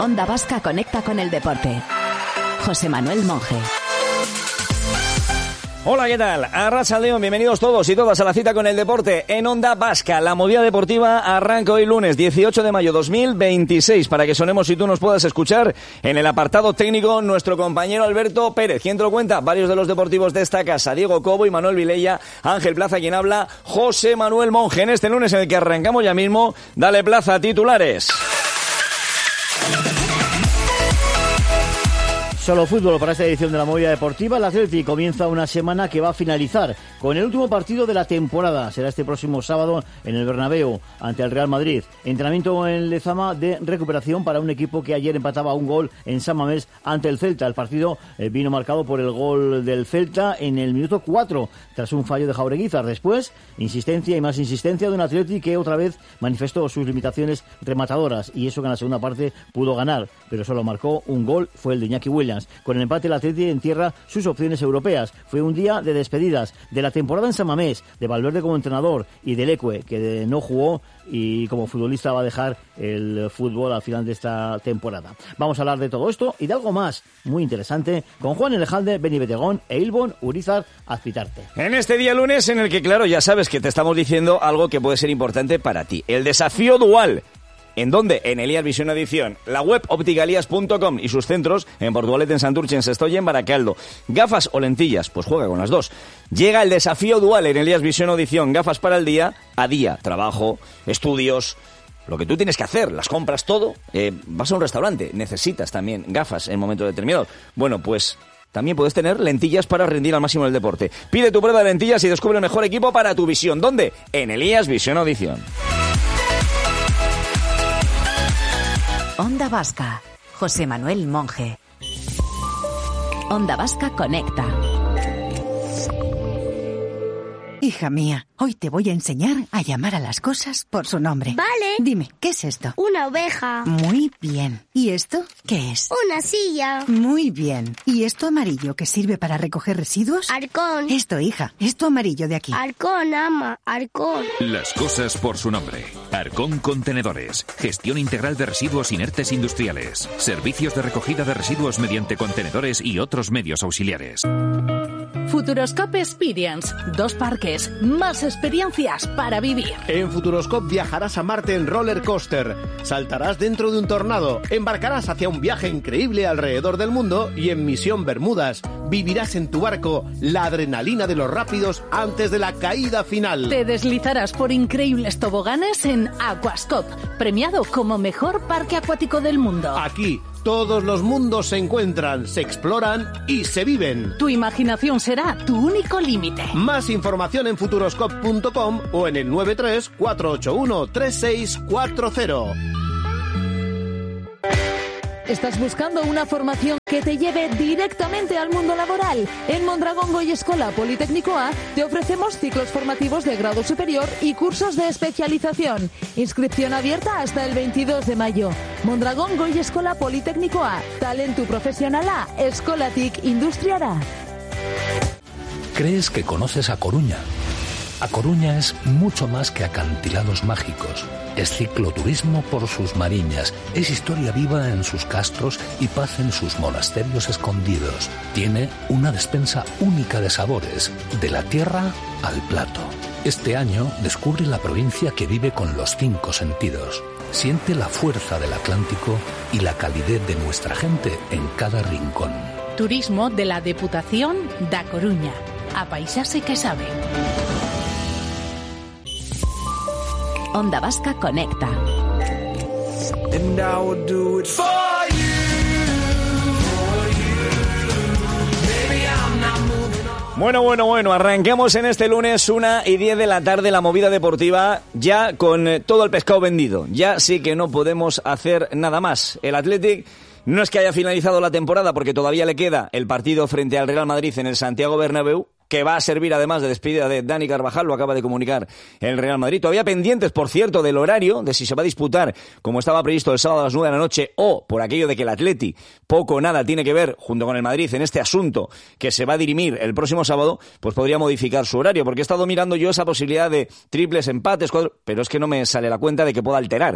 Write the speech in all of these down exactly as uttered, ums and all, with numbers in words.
Onda Vasca conecta con el deporte. José Manuel Monje. Hola, ¿qué tal? Arratsaldeon, bienvenidos todos y todas a la cita con el deporte en Onda Vasca. La movida deportiva arranca hoy lunes dieciocho de mayo dos mil veintiséis para que sonemos y tú nos puedas escuchar. En el apartado técnico, nuestro compañero Alberto Pérez. ¿Quién te lo cuenta? Varios de los deportivos de esta casa. Diego Cobo y Manuel Vilella. Ángel Plaza, quien habla, José Manuel Monje. En este lunes en el que arrancamos ya mismo, dale plaza a titulares. Solo fútbol para esta edición de la movida deportiva. El Athletic comienza una semana que va a finalizar con el último partido de la temporada. Será este próximo sábado en el Bernabéu ante el Real Madrid. Entrenamiento en Lezama de recuperación para un equipo que ayer empataba un gol en San Mamés ante el Celta. El partido eh, vino marcado por el gol del Celta en el minuto cuatro tras un fallo de Jaureguizar. Después, insistencia y más insistencia de un Athletic que otra vez manifestó sus limitaciones rematadoras y eso que en la segunda parte pudo ganar, pero solo marcó un gol, fue el de Iñaki Williams. Con el empate, el Atleti entierra sus opciones europeas. Fue un día de despedidas de la temporada en San Mamés, de Valverde como entrenador y de Leque, que no jugó y como futbolista va a dejar el fútbol al final de esta temporada. Vamos a hablar de todo esto y de algo más muy interesante con Juan Elejalde, Beni Betegón e Ilbon Urizar Azpitarte. En este día lunes en el que, claro, ya sabes que te estamos diciendo algo que puede ser importante para ti. El desafío dual. ¿En dónde? En Elías Visión Edición. La web opticalías punto com y sus centros en Portugalete, en Santurce, en Sestoy y en Baracaldo. ¿Gafas o lentillas? Pues juega con las dos. Llega el desafío dual en Elías Visión Edición. Gafas para el día a día. Trabajo, estudios, lo que tú tienes que hacer. Las compras, todo. Eh, vas a un restaurante. Necesitas también gafas en momentos determinados. Bueno, pues también puedes tener lentillas para rendir al máximo en el deporte. Pide tu prueba de lentillas y descubre el mejor equipo para tu visión. ¿Dónde? En Elías Visión Edición. Onda Vasca, José Manuel Monje. Onda Vasca conecta. Hija mía, hoy te voy a enseñar a llamar a las cosas por su nombre. Vale. Dime, ¿qué es esto? Una oveja. Muy bien. ¿Y esto qué es? Una silla. Muy bien. ¿Y esto amarillo que sirve para recoger residuos? Arcón. Esto, hija, esto amarillo de aquí. Arcón, ama, Arcón. Las cosas por su nombre. Arcón Contenedores. Gestión integral de residuos inertes industriales. Servicios de recogida de residuos mediante contenedores y otros medios auxiliares. Futuroscope Experience. Dos parques, más experiencias para vivir. En Futuroscope viajarás a Marte en roller coaster, saltarás dentro de un tornado, embarcarás hacia un viaje increíble alrededor del mundo y en Misión Bermudas vivirás en tu barco la adrenalina de los rápidos antes de la caída final. Te deslizarás por increíbles toboganes en Aquascope, premiado como mejor parque acuático del mundo. Aquí todos los mundos se encuentran, se exploran y se viven. Tu imaginación será tu único límite. Más información en futuroscope punto com o en el nueve tres cuatro ocho uno tres seis cuatro cero. ¿Estás buscando una formación que te lleve directamente al mundo laboral? En Mondragón Goy Escola Politécnico A te ofrecemos ciclos formativos de grado superior y cursos de especialización. Inscripción abierta hasta el veintidós de mayo. Mondragón Goy Escola Politécnico A. Talento profesional A. Escolatic Industriara. ¿Crees que conoces A Coruña? A Coruña es mucho más que acantilados mágicos. Es cicloturismo por sus mariñas, es historia viva en sus castros y paz en sus monasterios escondidos. Tiene una despensa única de sabores, de la tierra al plato. Este año descubre la provincia que vive con los cinco sentidos. Siente la fuerza del Atlántico y la calidez de nuestra gente en cada rincón. Turismo de la Deputación da Coruña. A paisase que sabe. Onda Vasca conecta. Bueno, bueno, bueno, arranquemos en este lunes una y diez de la tarde la movida deportiva ya con todo el pescado vendido. Ya sí que no podemos hacer nada más. El Athletic no es que haya finalizado la temporada porque todavía le queda el partido frente al Real Madrid en el Santiago Bernabéu, que va a servir además de despedida de Dani Carvajal, lo acaba de comunicar el Real Madrid. Todavía pendientes, por cierto, del horario, de si se va a disputar como estaba previsto el sábado a las nueve de la noche o por aquello de que el Atleti poco o nada tiene que ver junto con el Madrid en este asunto que se va a dirimir el próximo sábado, pues podría modificar su horario, porque he estado mirando yo esa posibilidad de triples, empates, cuadros, pero es que no me sale la cuenta de que pueda alterar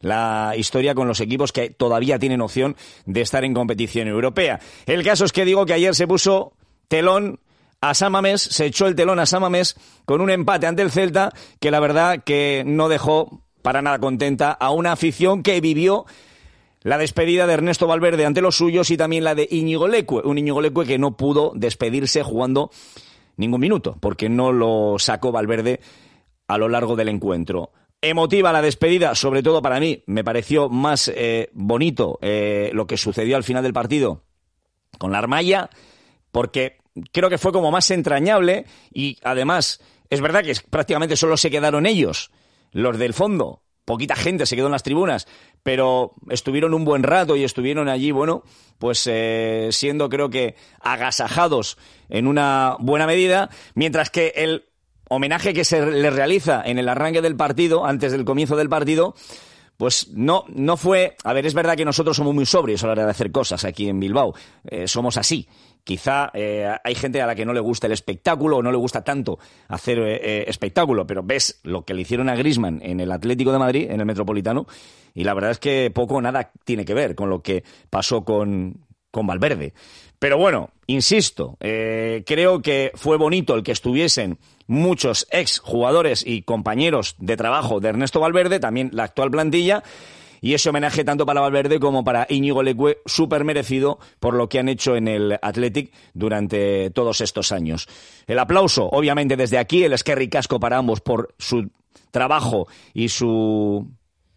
la historia con los equipos que todavía tienen opción de estar en competición europea. El caso es que digo que ayer se puso telón a San Mamés, se echó el telón a San Mamés con un empate ante el Celta que la verdad que no dejó para nada contenta a una afición que vivió la despedida de Ernesto Valverde ante los suyos y también la de Íñigo Leque, un Íñigo Leque que no pudo despedirse jugando ningún minuto, porque no lo sacó Valverde a lo largo del encuentro. Emotiva la despedida, sobre todo para mí, me pareció más eh, bonito eh, lo que sucedió al final del partido con la Armaya, porque creo que fue como más entrañable y además es verdad que prácticamente solo se quedaron ellos, los del fondo. Poquita gente se quedó en las tribunas, pero estuvieron un buen rato y estuvieron allí, bueno, pues eh, siendo creo que agasajados en una buena medida, mientras que el homenaje que se le realiza en el arranque del partido, antes del comienzo del partido, pues no, no fue... A ver, es verdad que nosotros somos muy sobrios a la hora de hacer cosas aquí en Bilbao, eh, somos así. Quizá eh, hay gente a la que no le gusta el espectáculo o no le gusta tanto hacer eh, espectáculo, pero ves lo que le hicieron a Griezmann en el Atlético de Madrid, en el Metropolitano, y la verdad es que poco o nada tiene que ver con lo que pasó con, con Valverde. Pero bueno, insisto, eh, creo que fue bonito el que estuviesen muchos ex jugadores y compañeros de trabajo de Ernesto Valverde, también la actual plantilla, y ese homenaje tanto para Valverde como para Íñigo Leque, súper merecido por lo que han hecho en el Athletic durante todos estos años. El aplauso, obviamente, desde aquí, el esquerri casco para ambos por su trabajo y su...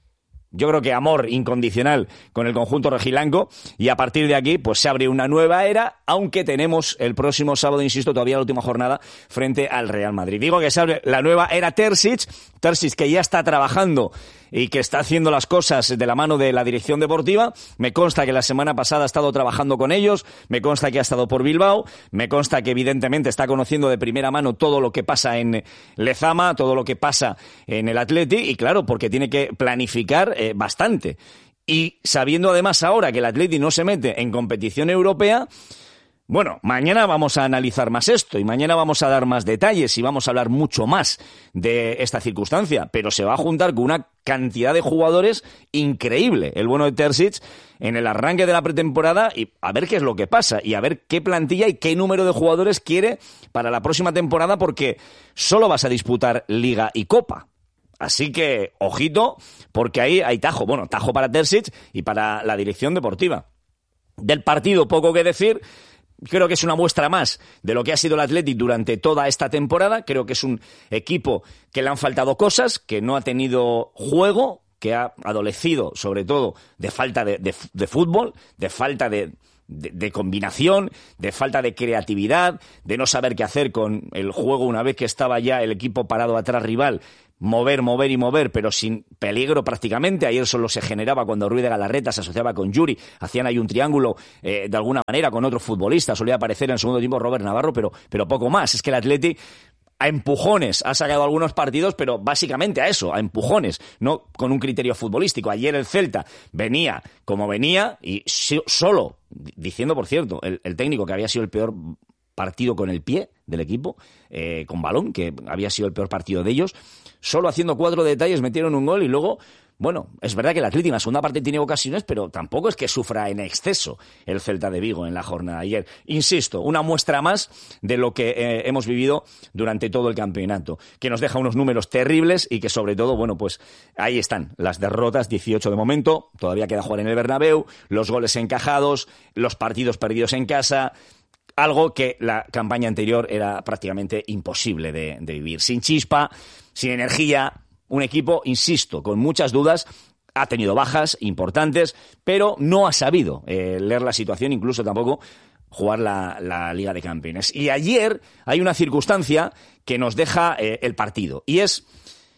yo creo que amor incondicional con el conjunto regilanco, y a partir de aquí pues se abre una nueva era, aunque tenemos el próximo sábado, insisto, todavía la última jornada frente al Real Madrid. Digo que se abre la nueva era Terzic, Terzic que ya está trabajando y que está haciendo las cosas de la mano de la dirección deportiva. Me consta que la semana pasada ha estado trabajando con ellos, me consta que ha estado por Bilbao, me consta que evidentemente está conociendo de primera mano todo lo que pasa en Lezama, todo lo que pasa en el Atleti, y claro, porque tiene que planificar eh, bastante. Y sabiendo además ahora que el Atleti no se mete en competición europea, bueno, mañana vamos a analizar más esto y mañana vamos a dar más detalles y vamos a hablar mucho más de esta circunstancia, pero se va a juntar con una cantidad de jugadores increíble, el bueno de Terzic, en el arranque de la pretemporada, y a ver qué es lo que pasa y a ver qué plantilla y qué número de jugadores quiere para la próxima temporada, porque solo vas a disputar Liga y Copa. Así que, ojito, porque ahí hay tajo. Bueno, tajo para Terzic y para la dirección deportiva. Del partido, poco que decir. Creo que es una muestra más de lo que ha sido el Athletic durante toda esta temporada. Creo que es un equipo que le han faltado cosas, que no ha tenido juego, que ha adolecido sobre todo de falta de, de, de fútbol, de falta de, de, de combinación, de falta de creatividad, de no saber qué hacer con el juego una vez que estaba ya el equipo parado atrás rival. Mover, mover y mover, pero sin peligro prácticamente. Ayer solo se generaba cuando Ruiz de Galarreta se asociaba con Yuri, hacían ahí un triángulo eh, de alguna manera con otro futbolista. Solía aparecer en el segundo tiempo Robert Navarro, pero, pero poco más. Es que el Atleti a empujones ha sacado algunos partidos, pero básicamente a eso, a empujones, no con un criterio futbolístico. Ayer el Celta venía como venía y solo, diciendo por cierto, el, el técnico que había sido el peor partido con el pie del equipo, eh, con balón, que había sido el peor partido de ellos, solo haciendo cuatro detalles metieron un gol y luego, bueno, es verdad que el Atleti en la segunda parte tiene ocasiones, pero tampoco es que sufra en exceso el Celta de Vigo en la jornada de ayer. Insisto, una muestra más de lo que eh, hemos vivido durante todo el campeonato, que nos deja unos números terribles y que sobre todo, bueno, pues ahí están las derrotas, dieciocho de momento, todavía queda jugar en el Bernabéu, los goles encajados, los partidos perdidos en casa. Algo que la campaña anterior era prácticamente imposible de, de vivir. Sin chispa, sin energía, un equipo, insisto, con muchas dudas, ha tenido bajas importantes, pero no ha sabido eh, leer la situación, incluso tampoco jugar la, la Liga de Campeones. Y ayer hay una circunstancia que nos deja eh, el partido, y es,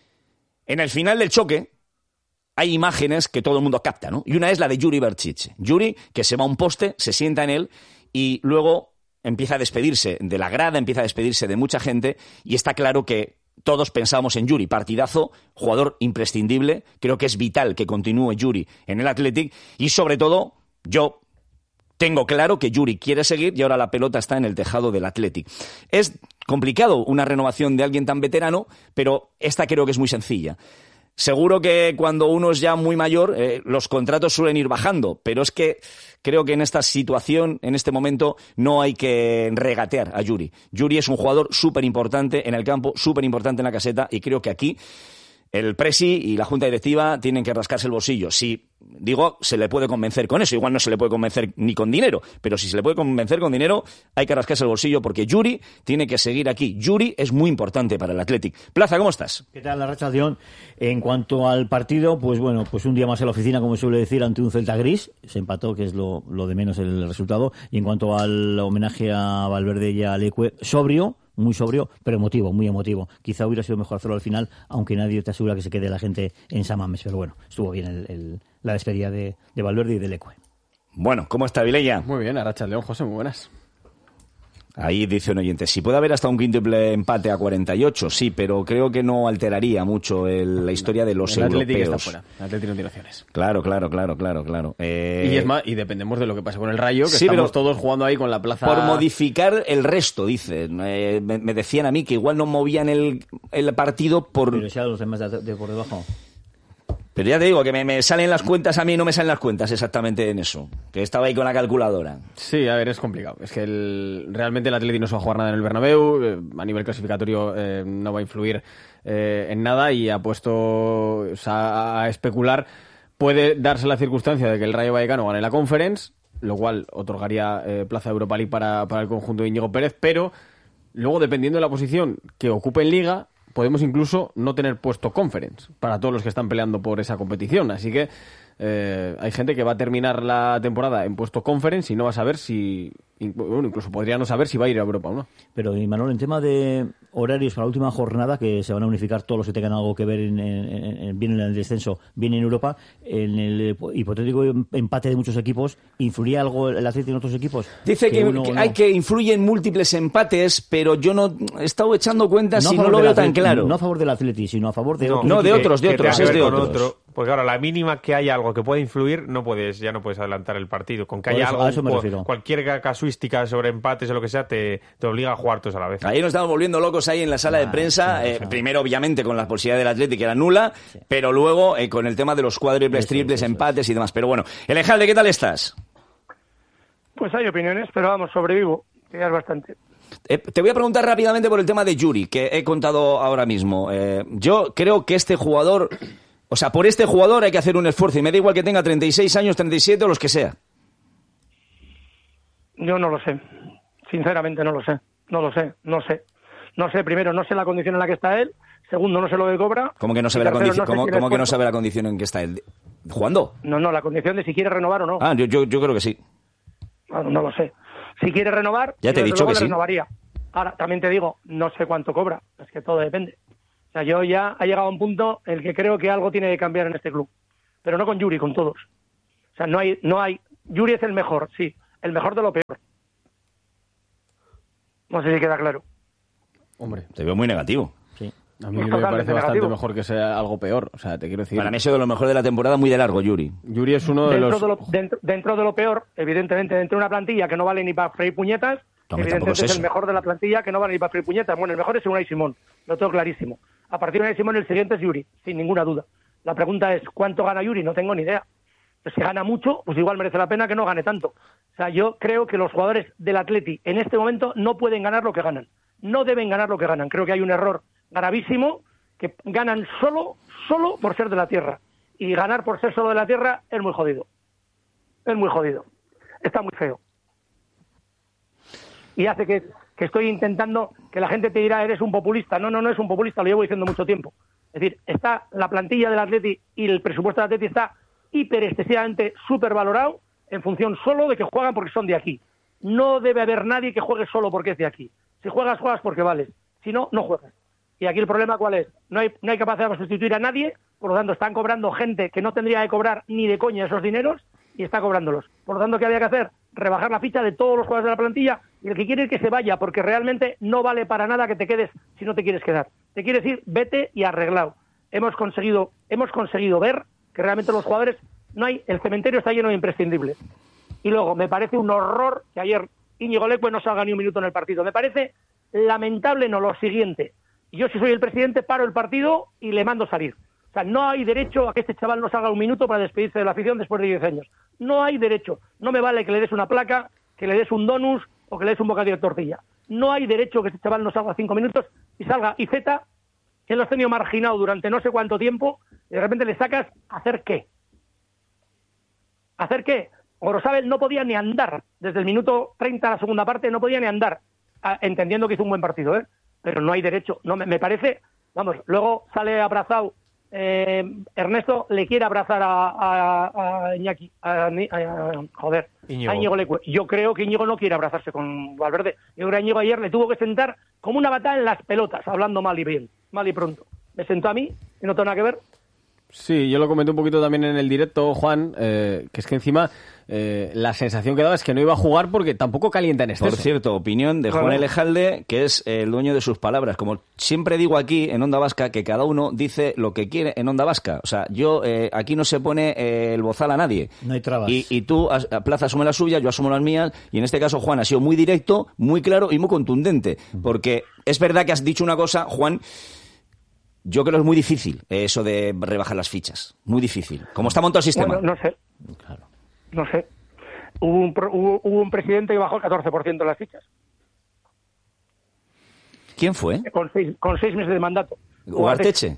en el final del choque, hay imágenes que todo el mundo capta, ¿no? Y una es la de Yuri Berchiche. Yuri, que se va a un poste, se sienta en él, y luego empieza a despedirse de la grada, empieza a despedirse de mucha gente y está claro que todos pensamos en Yuri, partidazo, jugador imprescindible, creo que es vital que continúe Yuri en el Athletic y sobre todo yo tengo claro que Yuri quiere seguir y ahora la pelota está en el tejado del Athletic. Es complicado una renovación de alguien tan veterano, pero esta creo que es muy sencilla. Seguro que cuando uno es ya muy mayor, eh, los contratos suelen ir bajando, pero es que creo que en esta situación, en este momento, no hay que regatear a Yuri. Yuri es un jugador súper importante en el campo, súper importante en la caseta, y creo que aquí el presi y la junta directiva tienen que rascarse el bolsillo. Si, digo, se le puede convencer con eso. Igual no se le puede convencer ni con dinero, pero si se le puede convencer con dinero, hay que rascarse el bolsillo porque Yuri tiene que seguir aquí. Yuri es muy importante para el Athletic. Plaza, ¿cómo estás? ¿Qué tal la reacción? En cuanto al partido, pues bueno, pues un día más en la oficina, como suele decir, ante un Celta gris. Se empató, que es lo, lo de menos el resultado. Y en cuanto al homenaje a Valverde y a Leque, sobrio, muy sobrio, pero emotivo, muy emotivo. Quizá hubiera sido mejor hacerlo al final, aunque nadie te asegura que se quede la gente en San Mamés, pero bueno, estuvo bien el, el, la despedida de, de Valverde y de Leque. Bueno, ¿cómo está Vilella? Muy bien, Arracha León, José, muy buenas. Ahí dice un oyente, si puede haber hasta un quíntuple empate a cuarenta y ocho, sí, pero creo que no alteraría mucho el, la historia de los el europeos. El Atlético está fuera, el Atlético no tiene opciones. Claro, claro, claro, claro, claro. Eh... Y es más, y dependemos de lo que pase con el Rayo, que sí, estamos todos jugando ahí con la plaza... Por modificar el resto, dicen. Eh, me, me decían a mí que igual no movían el, el partido por... Pero si a los demás de, de por debajo... Pero ya te digo, que me, me salen las cuentas, a mí no me salen las cuentas exactamente en eso. Que estaba ahí con la calculadora. Sí, a ver, es complicado. Es que el, realmente el Atleti no se va a jugar nada en el Bernabéu, eh, a nivel clasificatorio eh, no va a influir eh, en nada y ha puesto o sea, a especular. Puede darse la circunstancia de que el Rayo Vallecano gane la Conference, lo cual otorgaría eh, plaza de Europa League para, para el conjunto de Íñigo Pérez, pero luego, dependiendo de la posición que ocupe en Liga, podemos incluso no tener puesto Conference para todos los que están peleando por esa competición. Así que eh, hay gente que va a terminar la temporada en puesto Conference y no va a saber si... Bueno, incluso podría no saber si va a ir a Europa o no. Pero, y Manuel, en tema de horarios para la última jornada, que se van a unificar todos los que tengan algo que ver en, en, en, bien en el descenso, bien en Europa, en el hipotético empate de muchos equipos, ¿influiría algo el Atlético en otros equipos? Dice que, que, uno, que hay no. que influyen múltiples empates, pero yo no he estado echando cuentas no y no lo veo tan claro. No a favor del Atlético, sino a favor de no, otros. No, de otros, de otros, es de otros. Otro, porque ahora, la mínima que haya algo que pueda influir, no puedes, ya no puedes adelantar el partido. Con que haya eso, algo, cualquier casuística sobre empate o lo que sea, te, te obliga a jugar todos a la vez. Ahí nos estamos volviendo locos ahí en la sala ah, de prensa, sí, eh, sí. primero obviamente con la posibilidad del Atlético que era nula, sí. pero luego eh, con el tema de los cuádruples, sí, triples, sí, sí, empates sí. y demás. Pero bueno, Elejalde, ¿qué tal estás? Pues hay opiniones, pero vamos, sobrevivo, que ya es bastante. Eh, te voy a preguntar rápidamente por el tema de Yuri, que he contado ahora mismo. Eh, yo creo que este jugador, o sea, por este jugador hay que hacer un esfuerzo y me da igual que tenga treinta y seis años, treinta y siete o los que sea. Yo no lo sé. Sinceramente no lo sé, no lo sé, no sé. No sé, primero, no sé la condición en la que está él. Segundo, no sé lo que cobra. ¿Cómo que no sabe, la, condici- no ¿cómo, ¿cómo que no sabe la condición en que está él? ¿Jugando? No, no, la condición de si quiere renovar o no. Ah, yo, yo, yo creo que sí. Bueno, no lo sé. Si quiere renovar, ya te he dicho que sí. Renovaría. Ahora, también te digo, no sé cuánto cobra. Es que todo depende. O sea, yo ya he llegado a un punto en el que creo que algo tiene que cambiar en este club. Pero no con Yuri, con todos. O sea, no hay, no hay... Yuri es el mejor, sí. El mejor de lo peor. No sé si queda claro. Hombre, te veo muy negativo. Sí. A mí me parece bastante negativo. Mejor que sea algo peor. O sea, te quiero decir... Para mí eso de lo mejor de la temporada, muy de largo, Yuri. Yuri es uno de dentro los... De lo, dentro, dentro de lo peor, evidentemente, dentro de una plantilla que no vale ni para freír puñetas, no, evidentemente es, es el mejor de la plantilla que no vale ni para freír puñetas. Bueno, el mejor es Unai Simón, lo tengo clarísimo. A partir de Unai Simón, el siguiente es Yuri, sin ninguna duda. La pregunta es, ¿cuánto gana Yuri? No tengo ni idea. Pues si gana mucho, pues igual merece la pena que no gane tanto. O sea, yo creo que los jugadores del Atleti en este momento no pueden ganar lo que ganan. No deben ganar lo que ganan. Creo que hay un error gravísimo, que ganan solo, solo por ser de la tierra. Y ganar por ser solo de la tierra es muy jodido. Es muy jodido. Está muy feo. Y hace que, que estoy intentando que la gente te dirá, eres un populista. No, no, no es un populista, lo llevo diciendo mucho tiempo. Es decir, está la plantilla del Atleti y el presupuesto del Atleti está hiper excesivamente supervalorado en función solo de que juegan porque son de aquí. No debe haber nadie que juegue solo porque es de aquí. Si juegas, juegas porque vales. Si no, no juegas. Y aquí el problema, ¿cuál es? No hay, no hay capacidad de sustituir a nadie, por lo tanto están cobrando gente que no tendría que cobrar ni de coña esos dineros y está cobrándolos. Por lo tanto, ¿qué había que hacer? Rebajar la ficha de todos los jugadores de la plantilla y el que quiere ir que se vaya, porque realmente no vale para nada que te quedes si no te quieres quedar. Te quieres ir, vete y arreglado. Hemos conseguido, hemos conseguido ver que realmente los jugadores, no hay, el cementerio está lleno de imprescindibles. Y luego, me parece un horror que ayer Íñigo Leque no salga ni un minuto en el partido. Me parece lamentable, no, lo siguiente. Yo, si soy el presidente, paro el partido y le mando salir. O sea, no hay derecho a que este chaval no salga un minuto para despedirse de la afición después de diez años. No hay derecho. No me vale que le des una placa, que le des un donus o que le des un bocadillo de tortilla. No hay derecho que este chaval no salga cinco minutos y salga. Y Zeta, que lo has tenido marginado durante no sé cuánto tiempo, y de repente le sacas, ¿hacer qué? ¿Hacer qué? Gorosabel no podía ni andar. Desde el minuto treinta a la segunda parte no podía ni andar. Ah, entendiendo que hizo un buen partido, ¿eh? Pero no hay derecho. No me, me parece... Vamos, luego sale abrazado... Eh, Ernesto le quiere abrazar a, a, a Iñaki, a, a, a, joder, Íñigo. a Íñigo Leque. Yo creo que Íñigo no quiere abrazarse con Valverde. Yo creo que Íñigo ayer le tuvo que sentar como una bata en las pelotas, hablando mal y bien, mal y pronto. Me sentó a mí y no tengo nada que ver. Sí, yo lo comenté un poquito también en el directo, Juan, eh, que es que encima eh, la sensación que daba es que no iba a jugar porque tampoco calienta en exceso. Por cierto, opinión de Juan claro. Elejalde, que es el dueño de sus palabras. Como siempre digo aquí en Onda Vasca, que cada uno dice lo que quiere en Onda Vasca. O sea, yo eh, aquí no se pone eh, el bozal a nadie. No hay trabas. Y, y tú, Plaza, asume las suyas, yo asumo las mías. Y en este caso, Juan ha sido muy directo, muy claro y muy contundente. Porque es verdad que has dicho una cosa, Juan... Yo creo que es muy difícil eso de rebajar las fichas. Muy difícil. ¿Cómo está montado el sistema? Bueno, no sé. Claro. No sé. Hubo un, hubo, hubo un presidente que bajó el catorce por ciento de las fichas. ¿Quién fue? Con seis, con seis meses de mandato. ¿Ugarteche?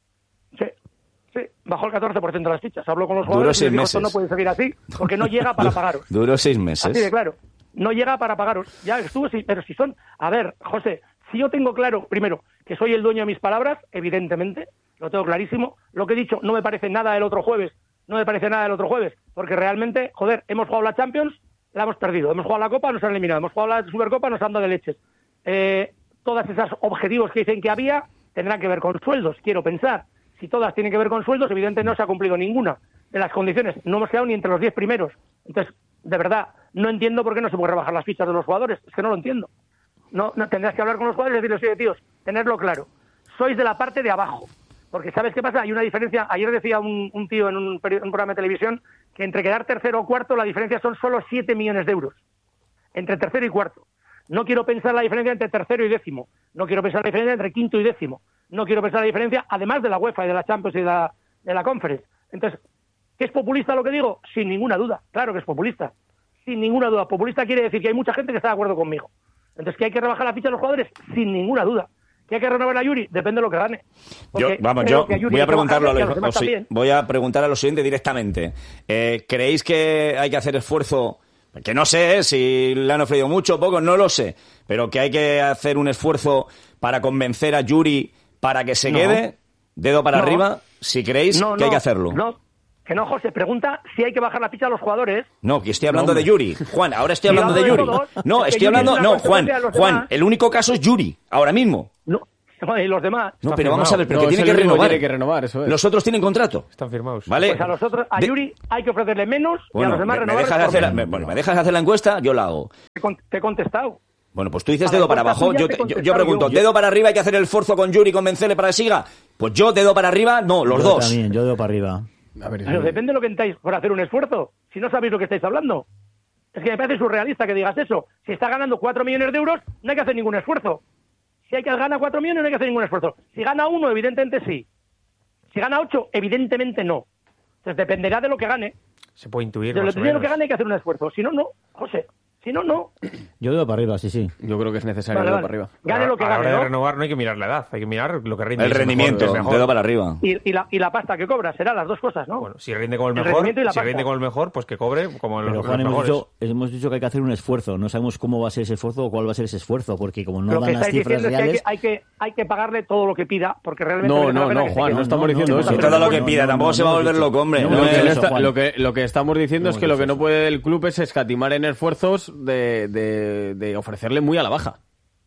Sí. Sí. Bajó el catorce por ciento de las fichas. Habló con los jugadores. Duró seis y dijo, meses. Esto no puede seguir así porque no llega para pagaros. Duró seis meses. Así de claro. No llega para pagaros. Ya estuvo, sí, pero si son... A ver, José... Si yo tengo claro, primero, que soy el dueño de mis palabras, evidentemente, lo tengo clarísimo. Lo que he dicho no me parece nada el otro jueves, no me parece nada el otro jueves, porque realmente, joder, hemos jugado la Champions, la hemos perdido. Hemos jugado la Copa, nos han eliminado. Hemos jugado la Supercopa, nos han dado de leches. Eh, todas esas objetivos que dicen que había tendrán que ver con sueldos, quiero pensar. Si todas tienen que ver con sueldos, evidentemente no se ha cumplido ninguna de las condiciones. No hemos quedado ni entre los diez primeros. Entonces, de verdad, no entiendo por qué no se puede rebajar las fichas de los jugadores. Es que no lo entiendo. No, no, tendrás que hablar con los jugadores y decirles, oye, tíos, tenerlo claro. Sois de la parte de abajo. Porque, ¿sabes qué pasa? Hay una diferencia. Ayer decía un, un tío en un, un programa de televisión que entre quedar tercero o cuarto la diferencia son solo siete millones de euros. Entre tercero y cuarto. No quiero pensar la diferencia entre tercero y décimo. No quiero pensar la diferencia entre quinto y décimo. No quiero pensar la diferencia, además de la UEFA y de la Champions y de la, de la Conference. Entonces, ¿qué es populista lo que digo? Sin ninguna duda. Claro que es populista. Sin ninguna duda. Populista quiere decir que hay mucha gente que está de acuerdo conmigo. Entonces, ¿que hay que rebajar la ficha de los jugadores? Sin ninguna duda. ¿Que hay que renovar a Yuri? Depende de lo que gane. Yo, vamos, yo voy a preguntarlo a los, los, los voy a preguntar a los oyentes directamente. Eh, ¿Creéis que hay que hacer esfuerzo? Que no sé eh, si le han ofrecido mucho o poco, no lo sé. Pero que hay que hacer un esfuerzo para convencer a Yuri para que se no. quede, dedo para no. arriba, si creéis no, que no, hay que hacerlo. No. Que no, José, pregunta si hay que bajar la ficha a los jugadores. No, que estoy hablando no, de Yuri. Juan, ahora estoy hablando de Yuri. Todos, no, estoy hablando... No, Juan, Juan, el único caso es Yuri, ahora mismo. No, y los demás... No, pero vamos a ver, pero no, que tiene que renovar. Tiene que renovar, eso es. Los otros tienen contrato. Están firmados. ¿Vale? Pues a los otros, a Yuri hay que ofrecerle menos bueno, y a los demás me, renovar. Me dejas hacer la, me, bueno, me dejas hacer la encuesta, yo la hago. Te he contestado. Bueno, pues tú dices dedo para abajo, yo, te, yo, yo pregunto, yo. ¿dedo para arriba hay que hacer el esfuerzo con Yuri y convencerle para que siga? Pues yo dedo para arriba, no, los yo dos. También, yo dedo para arriba. A ver, pero depende de lo que entáis por hacer un esfuerzo. Si no sabéis lo que estáis hablando. Es que me parece surrealista que digas eso. Si está ganando cuatro millones de euros, no hay que hacer ningún esfuerzo. Si hay que ganar cuatro millones, no hay que hacer ningún esfuerzo. Si gana uno, evidentemente sí. Si gana ocho, evidentemente no. Entonces dependerá de lo que gane. Se puede intuir. De lo, de lo que gane hay que hacer un esfuerzo. Si no, no. José. Si no, no. Yo dedo para arriba, sí, sí. Yo creo que es necesario vale, dedo vale. para arriba. Gane lo que gane, a la hora ¿no? de renovar no hay que mirar la edad, hay que mirar lo que rinde. El rendimiento, mejor, mejor. dedo para arriba. Y, y, la, y la pasta que cobra, será las dos cosas, ¿no? Bueno, si rinde con el el mejor, rendimiento y la si pasta. rinde con el mejor, pues que cobre como Pero, los, Juan, los hemos mejores. dicho, hemos dicho que hay que hacer un esfuerzo. No sabemos cómo va a ser ese esfuerzo o cuál va a ser ese esfuerzo, porque como no lo dan que las estáis cifras diciendo reales... es que hay, que hay que hay que pagarle todo lo que pida, porque realmente... No, no, no, Juan, no estamos diciendo eso. Todo lo que pida, tampoco se va a volver loco, hombre. Lo que lo que estamos diciendo es que lo que no puede el club es escatimar en esfuerzos de, de, de ofrecerle muy a la baja.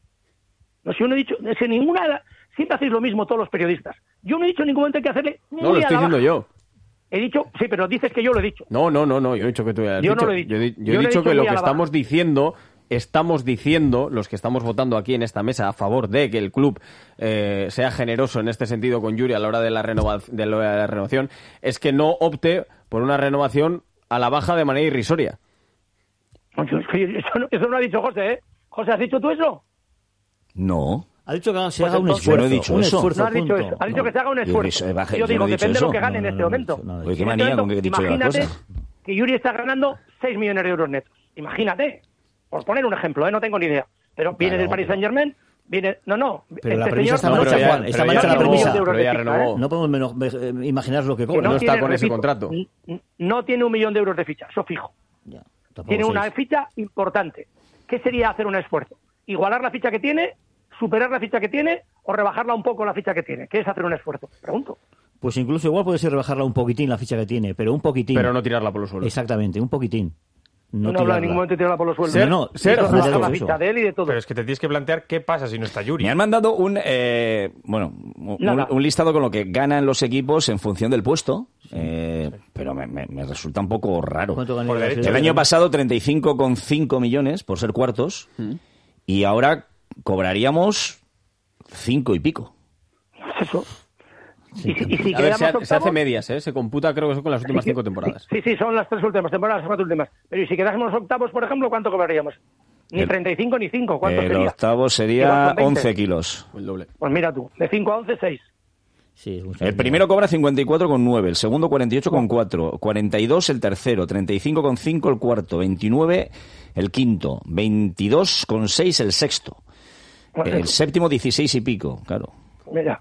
No, si yo no he dicho, es que ninguna, siempre hacéis lo mismo todos los periodistas. Yo no he dicho en ningún momento que hacerle muy No, lo a estoy la diciendo baja. yo. He dicho, sí, pero dices que yo lo he dicho. No, no, no, no, yo he dicho que tú hayas Yo dicho. no lo he dicho. Yo, he, yo Yo he no he dicho dicho que lo muy a que la estamos baja. diciendo estamos diciendo, los que estamos votando aquí en esta mesa a favor de que el club eh, sea generoso en este sentido con Yuri a la hora de la, renova- de la renovación, es que no opte por una renovación a la baja de manera irrisoria. Eso no, eso no ha dicho José, ¿eh? José, ¿has dicho tú eso? No. Ha dicho que se Pues haga un entonces- esfuerzo. Yo no he dicho un eso. esfuerzo, No has dicho punto. eso. Ha dicho No. que se haga un esfuerzo. Yo- baja- yo yo digo, no he dicho depende de lo eso. que gane en No, este no, no, momento. no, no, Oye, qué En este manía momento, con que he dicho yo las imagínate cosas. que Yuri está ganando seis millones de euros netos. Imagínate. Por poner un ejemplo, ¿eh? No tengo ni idea. Pero viene Claro, del Paris pero- Saint-Germain, viene... No, no. Pero la este premisa señor está no- mal hecha, ya- Juan. Está pero mal ya hecha la renovó, premisa. pero ya ¿eh? renovó. No podemos menos, eh, imaginar lo que que cobra. no está tiene, con ese repito, contrato. n- No tiene un millón de euros de ficha, eso fijo. Ya, tampoco Tiene seis. una ficha importante. ¿Qué sería hacer un esfuerzo? ¿Igualar la ficha que tiene, superar la ficha que tiene o rebajarla un poco la ficha que tiene? ¿Qué es hacer un esfuerzo? Pregunto. Pues incluso igual puede ser rebajarla un poquitín la ficha que tiene, pero un poquitín. Pero no tirarla por los suelos. Exactamente, un poquitín. No, No, no habla tirarla. en ningún momento de tirarla por los suelos. Ser- no, Y ser rebajar justo. la Eso. ficha de él y de todo. Pero es que te tienes que plantear qué pasa si no está Yuri. Me han mandado un, eh, bueno, un, Nada. un listado con lo que ganan los equipos en función del puesto, eh, pero me, me- me resulta un poco raro. ¿Cuánto ganó Por la derecho. Sociedad? El año pasado treinta y cinco coma cinco millones por ser cuartos y ahora cobraríamos cinco y pico. Eso. Y si, y si A ver, se, quedamos ha- se hace octavos- medias, ¿eh? Se computa, creo que son con las últimas Sí, cinco sí, temporadas. Sí, sí, son las tres últimas temporadas, las cuatro últimas. Pero ¿y si quedásemos octavos, por ejemplo, cuánto cobraríamos? Ni El- treinta y cinco ni cinco, ¿cuánto El sería? octavo Igual sería con veinte. once kilos. El doble. Pues mira tú, de cinco a once, seis. Sí, es un El primero cobra cincuenta y cuatro coma nueve, el segundo cuarenta y ocho coma cuatro, cuarenta y dos el tercero, treinta y cinco coma cinco el cuarto, veintinueve el quinto, veintidós coma seis el sexto, Pues el eso, séptimo dieciséis y pico, claro. mira.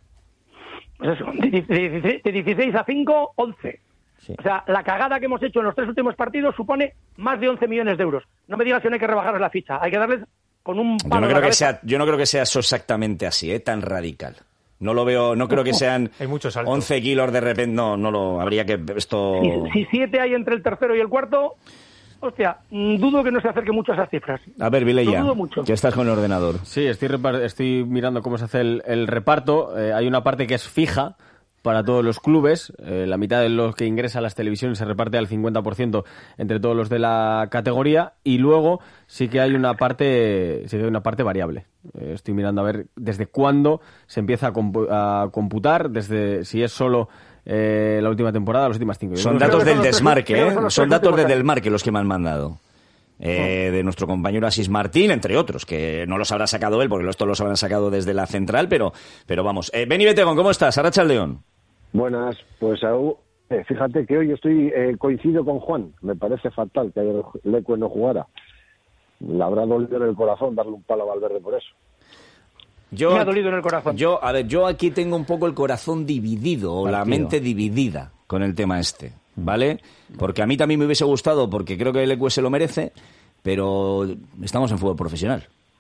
Pues eso, de dieciséis, de dieciséis a cinco, once. Sí. O sea, la cagada que hemos hecho en los tres últimos partidos supone más de once millones de euros. No me digas que no hay que rebajarles la ficha, hay que darles con un Yo palo no en la creo que cabeza. sea, yo no creo que sea eso exactamente así, ¿eh? Tan radical. No lo veo, no creo que sean Hay mucho salto. once kilos de repente, no, no lo, habría que esto... Si, si siete hay entre el tercero y el cuarto, hostia, mm, dudo que no se acerque mucho a esas cifras. A ver, Vilella, Lo dudo mucho. ya estás con el ordenador. Sí, estoy, repar- estoy mirando cómo se hace el, el reparto. Eh, hay una parte que es fija para todos los clubes. Eh, la mitad de los que ingresa a las televisiones se reparte al cincuenta por ciento entre todos los de la categoría. Y luego sí que hay una parte, sí que hay una parte variable. Eh, estoy mirando a ver desde cuándo se empieza a, compu- a computar, desde si es solo eh, la última temporada, las últimas cinco. Yo Son creo que- datos que del son los tres- desmarque, creo que ¿eh? son los Son tres datos últimos del años. desmarque los que me han mandado. Eh, de nuestro compañero Asís Martín, entre otros, que no los habrá sacado él, porque estos los habrán sacado desde la central, pero, pero vamos. Eh, Beni Betegón, ¿cómo estás? Arracha el León. Buenas, pues aún, eh, fíjate que hoy estoy eh, coincido con Juan. Me parece fatal que ayer Lecue no jugara. Le habrá dolido en el corazón darle un palo a Valverde por eso. Yo, Me ha dolido en el corazón. Yo, a ver, yo aquí tengo un poco el corazón dividido, o la Partido. mente dividida con el tema este, ¿vale? Porque a mí también me hubiese gustado, porque creo que el Lecue se lo merece, pero estamos en fútbol profesional.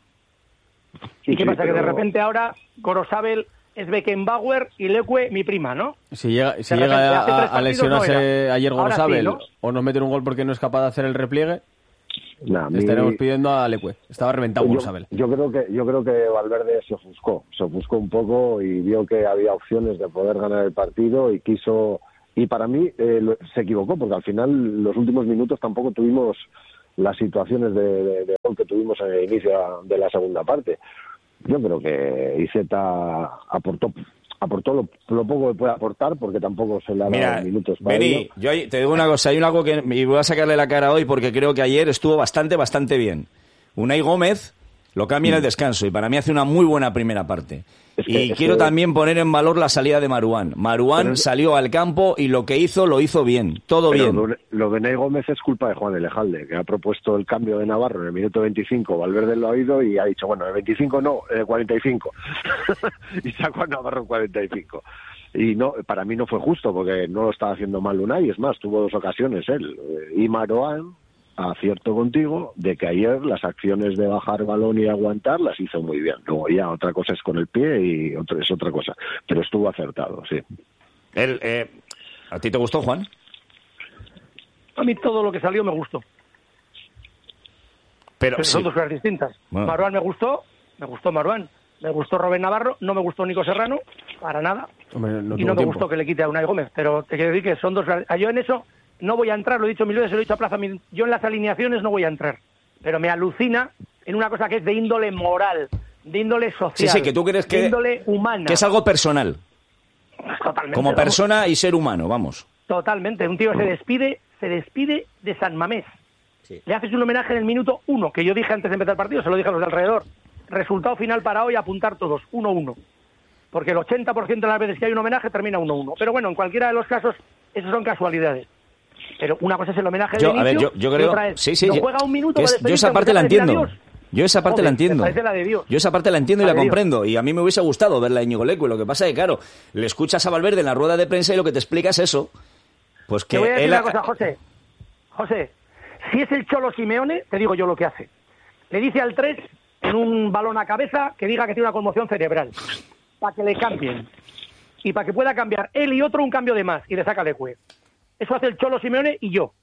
¿Y Sí, qué sí, pasa? Que de pero- repente ahora Gorosabel es Beckenbauer y Leque mi prima, ¿no? Si llega, si De llega repente, a, hace tres a- a partidos lesionarse no era. ayer Ahora Gorosabel sí, ¿no? o nos meten un gol porque no es capaz de hacer el repliegue, Nah, le mi- estaremos pidiendo a Lecue. Estaba reventado yo, Gorosabel. yo creo que yo creo que Valverde se ofuscó, se ofuscó un poco y vio que había opciones de poder ganar el partido y quiso y para mí eh, lo- se equivocó porque al final los últimos minutos tampoco tuvimos las situaciones de, de, de gol que tuvimos en el inicio de la segunda parte. Yo creo que Iceta aportó aportó lo, lo poco que puede aportar porque tampoco se le ha dado Mira, minutos para Beni, ello. yo ahí- te digo una cosa, hay un algo que y voy a sacarle la cara hoy porque creo que ayer estuvo bastante, bastante bien. Unai Gómez lo cambia en el descanso y para mí hace una muy buena primera parte. Es que- Y es quiero que- también poner en valor la salida de Maruán. Maruán Pero es- salió al campo y lo que hizo, lo hizo bien. Todo Pero bien. Lo, lo de Ney Gómez es culpa de Juan Elejalde, que ha propuesto el cambio de Navarro en el minuto veinticinco. Valverde lo ha oído y ha dicho, bueno, el veinticinco no, el cuarenta y cinco. Y sacó a Navarro en cuarenta y cinco. Y no, para mí no fue justo, porque no lo estaba haciendo mal Unai, es más, tuvo dos ocasiones él. Y Marouane, acierto contigo, de que ayer las acciones de bajar balón y aguantar las hizo muy bien. Luego ya otra cosa es con el pie y otra es otra cosa. Pero estuvo acertado, sí. Él, eh, ¿a ti te gustó, Juan? A mí todo lo que salió me gustó. Pero Pero sí. son dos cosas distintas. Bueno. Maruán me gustó, me gustó Maruán. Me gustó Robén Navarro, no me gustó Nico Serrano, para nada. Hombre, no y tuvo no me tiempo. gustó que le quite a Unai Gómez. Pero te quiero decir que son dos... Yo en eso no voy a entrar, lo he dicho mil veces, lo he dicho a Plaza. Yo en las alineaciones no voy a entrar. pero me alucina en una cosa que es de índole moral, de índole social, Sí, sí, que tú crees que, de índole humana. que es algo personal. Totalmente, Como vamos. persona y ser humano, vamos. Totalmente. Un tío se despide, se despide de San Mamés. Sí. Le haces un homenaje en el minuto uno, que yo dije antes de empezar el partido, se lo dije a los de alrededor. Resultado final para hoy, apuntar todos, uno uno. Porque el ochenta por ciento de las veces que hay un homenaje termina uno uno. Pero bueno, en cualquiera de los casos, eso son casualidades. Pero una cosa es el homenaje Yo, de a ver, inicio, yo, yo y creo... otra es, Sí, sí. no yo- juega un minuto que es- para yo esa despedirse, parte la aunque sea para entiendo. decir adiós. Yo esa parte la Joder, entiendo. me parece la de Dios. Yo esa parte la entiendo y La la de Dios. comprendo. Y a mí me hubiese gustado verla a Íñigo Leque. Lo que pasa es que, claro, le escuchas a Valverde en la rueda de prensa y lo que te explica es eso. Pues que Te voy a decir él una ha- cosa, José. José, si es el Cholo Simeone, te digo yo lo que hace. Le dice al tres en un balón a cabeza que diga que tiene una conmoción cerebral. Para que le cambien. Y para que pueda cambiar él y otro un cambio de más. Y le saca Leque. Eso hace el Cholo Simeone y yo.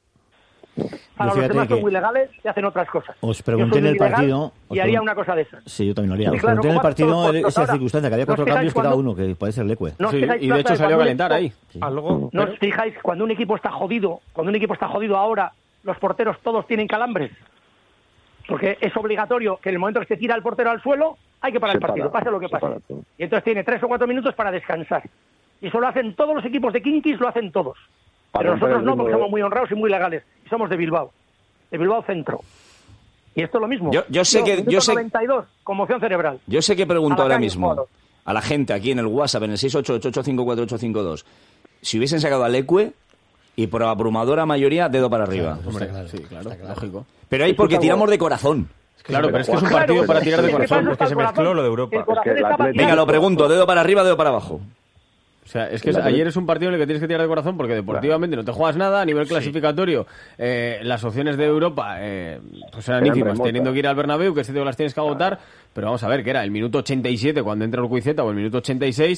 Para Yo los fíjate demás son que muy legales y hacen otras cosas. Os Yo pregunté soy en el muy ilegal partido... os Y haría pregun- una cosa de esas. Sí, yo también lo haría. Sí, Os claro, pregunté en el como hacen todos partido los esa ahora. circunstancia, que había ¿No os cuatro fijáis cambios que cada cuando- uno, que puede ser Leque. ¿No os Sí, fijáis, y de Plaza, hecho salió a cuando un calentar ahí. equipo- Algo... ¿No os fijáis cuando un equipo está jodido, cuando un equipo está jodido ahora, los porteros todos tienen calambres? Porque es obligatorio que en el momento que se tira el portero al suelo, hay que parar Se el partido, para, pase lo que se pase. para todo. Y entonces tiene tres o cuatro minutos para descansar. Y eso lo hacen todos los equipos de Kinkis, lo hacen todos. Para Pero romper nosotros el no, ritmo porque de- somos muy honrados y muy legales. Y somos de Bilbao. De Bilbao Centro. Y esto es lo mismo. Yo- yo sé que- minuto yo sé- noventa y dos, conmoción cerebral. Yo sé que pregunto A la ahora calle, mismo jugador. a la gente aquí en el WhatsApp, en el seis ocho ocho ocho cinco cuatro ocho cinco dos, si hubiesen sacado a Leque y por abrumadora mayoría, dedo para arriba. Hombre, sí, claro, lógico. Pero ahí porque tiramos de corazón. Claro, pero es que es un Claro, partido pues, para tirar de es que corazón. para eso porque está se el corazón. mezcló lo de Europa. El corazón Es que el está Atlético- Venga, vaciado. lo pregunto, dedo para arriba, dedo para abajo. O sea, es que La ayer pelota- es un partido en el que tienes que tirar de corazón porque deportivamente no te juegas nada. A nivel clasificatorio, eh, las opciones de Europa eh, pues eran Eran ínfimas, remotas. teniendo que ir al Bernabéu, que este te las tienes que agotar. Pero vamos a ver, que era el minuto ochenta y siete cuando entra el Cuiceta o el minuto ochenta y seis.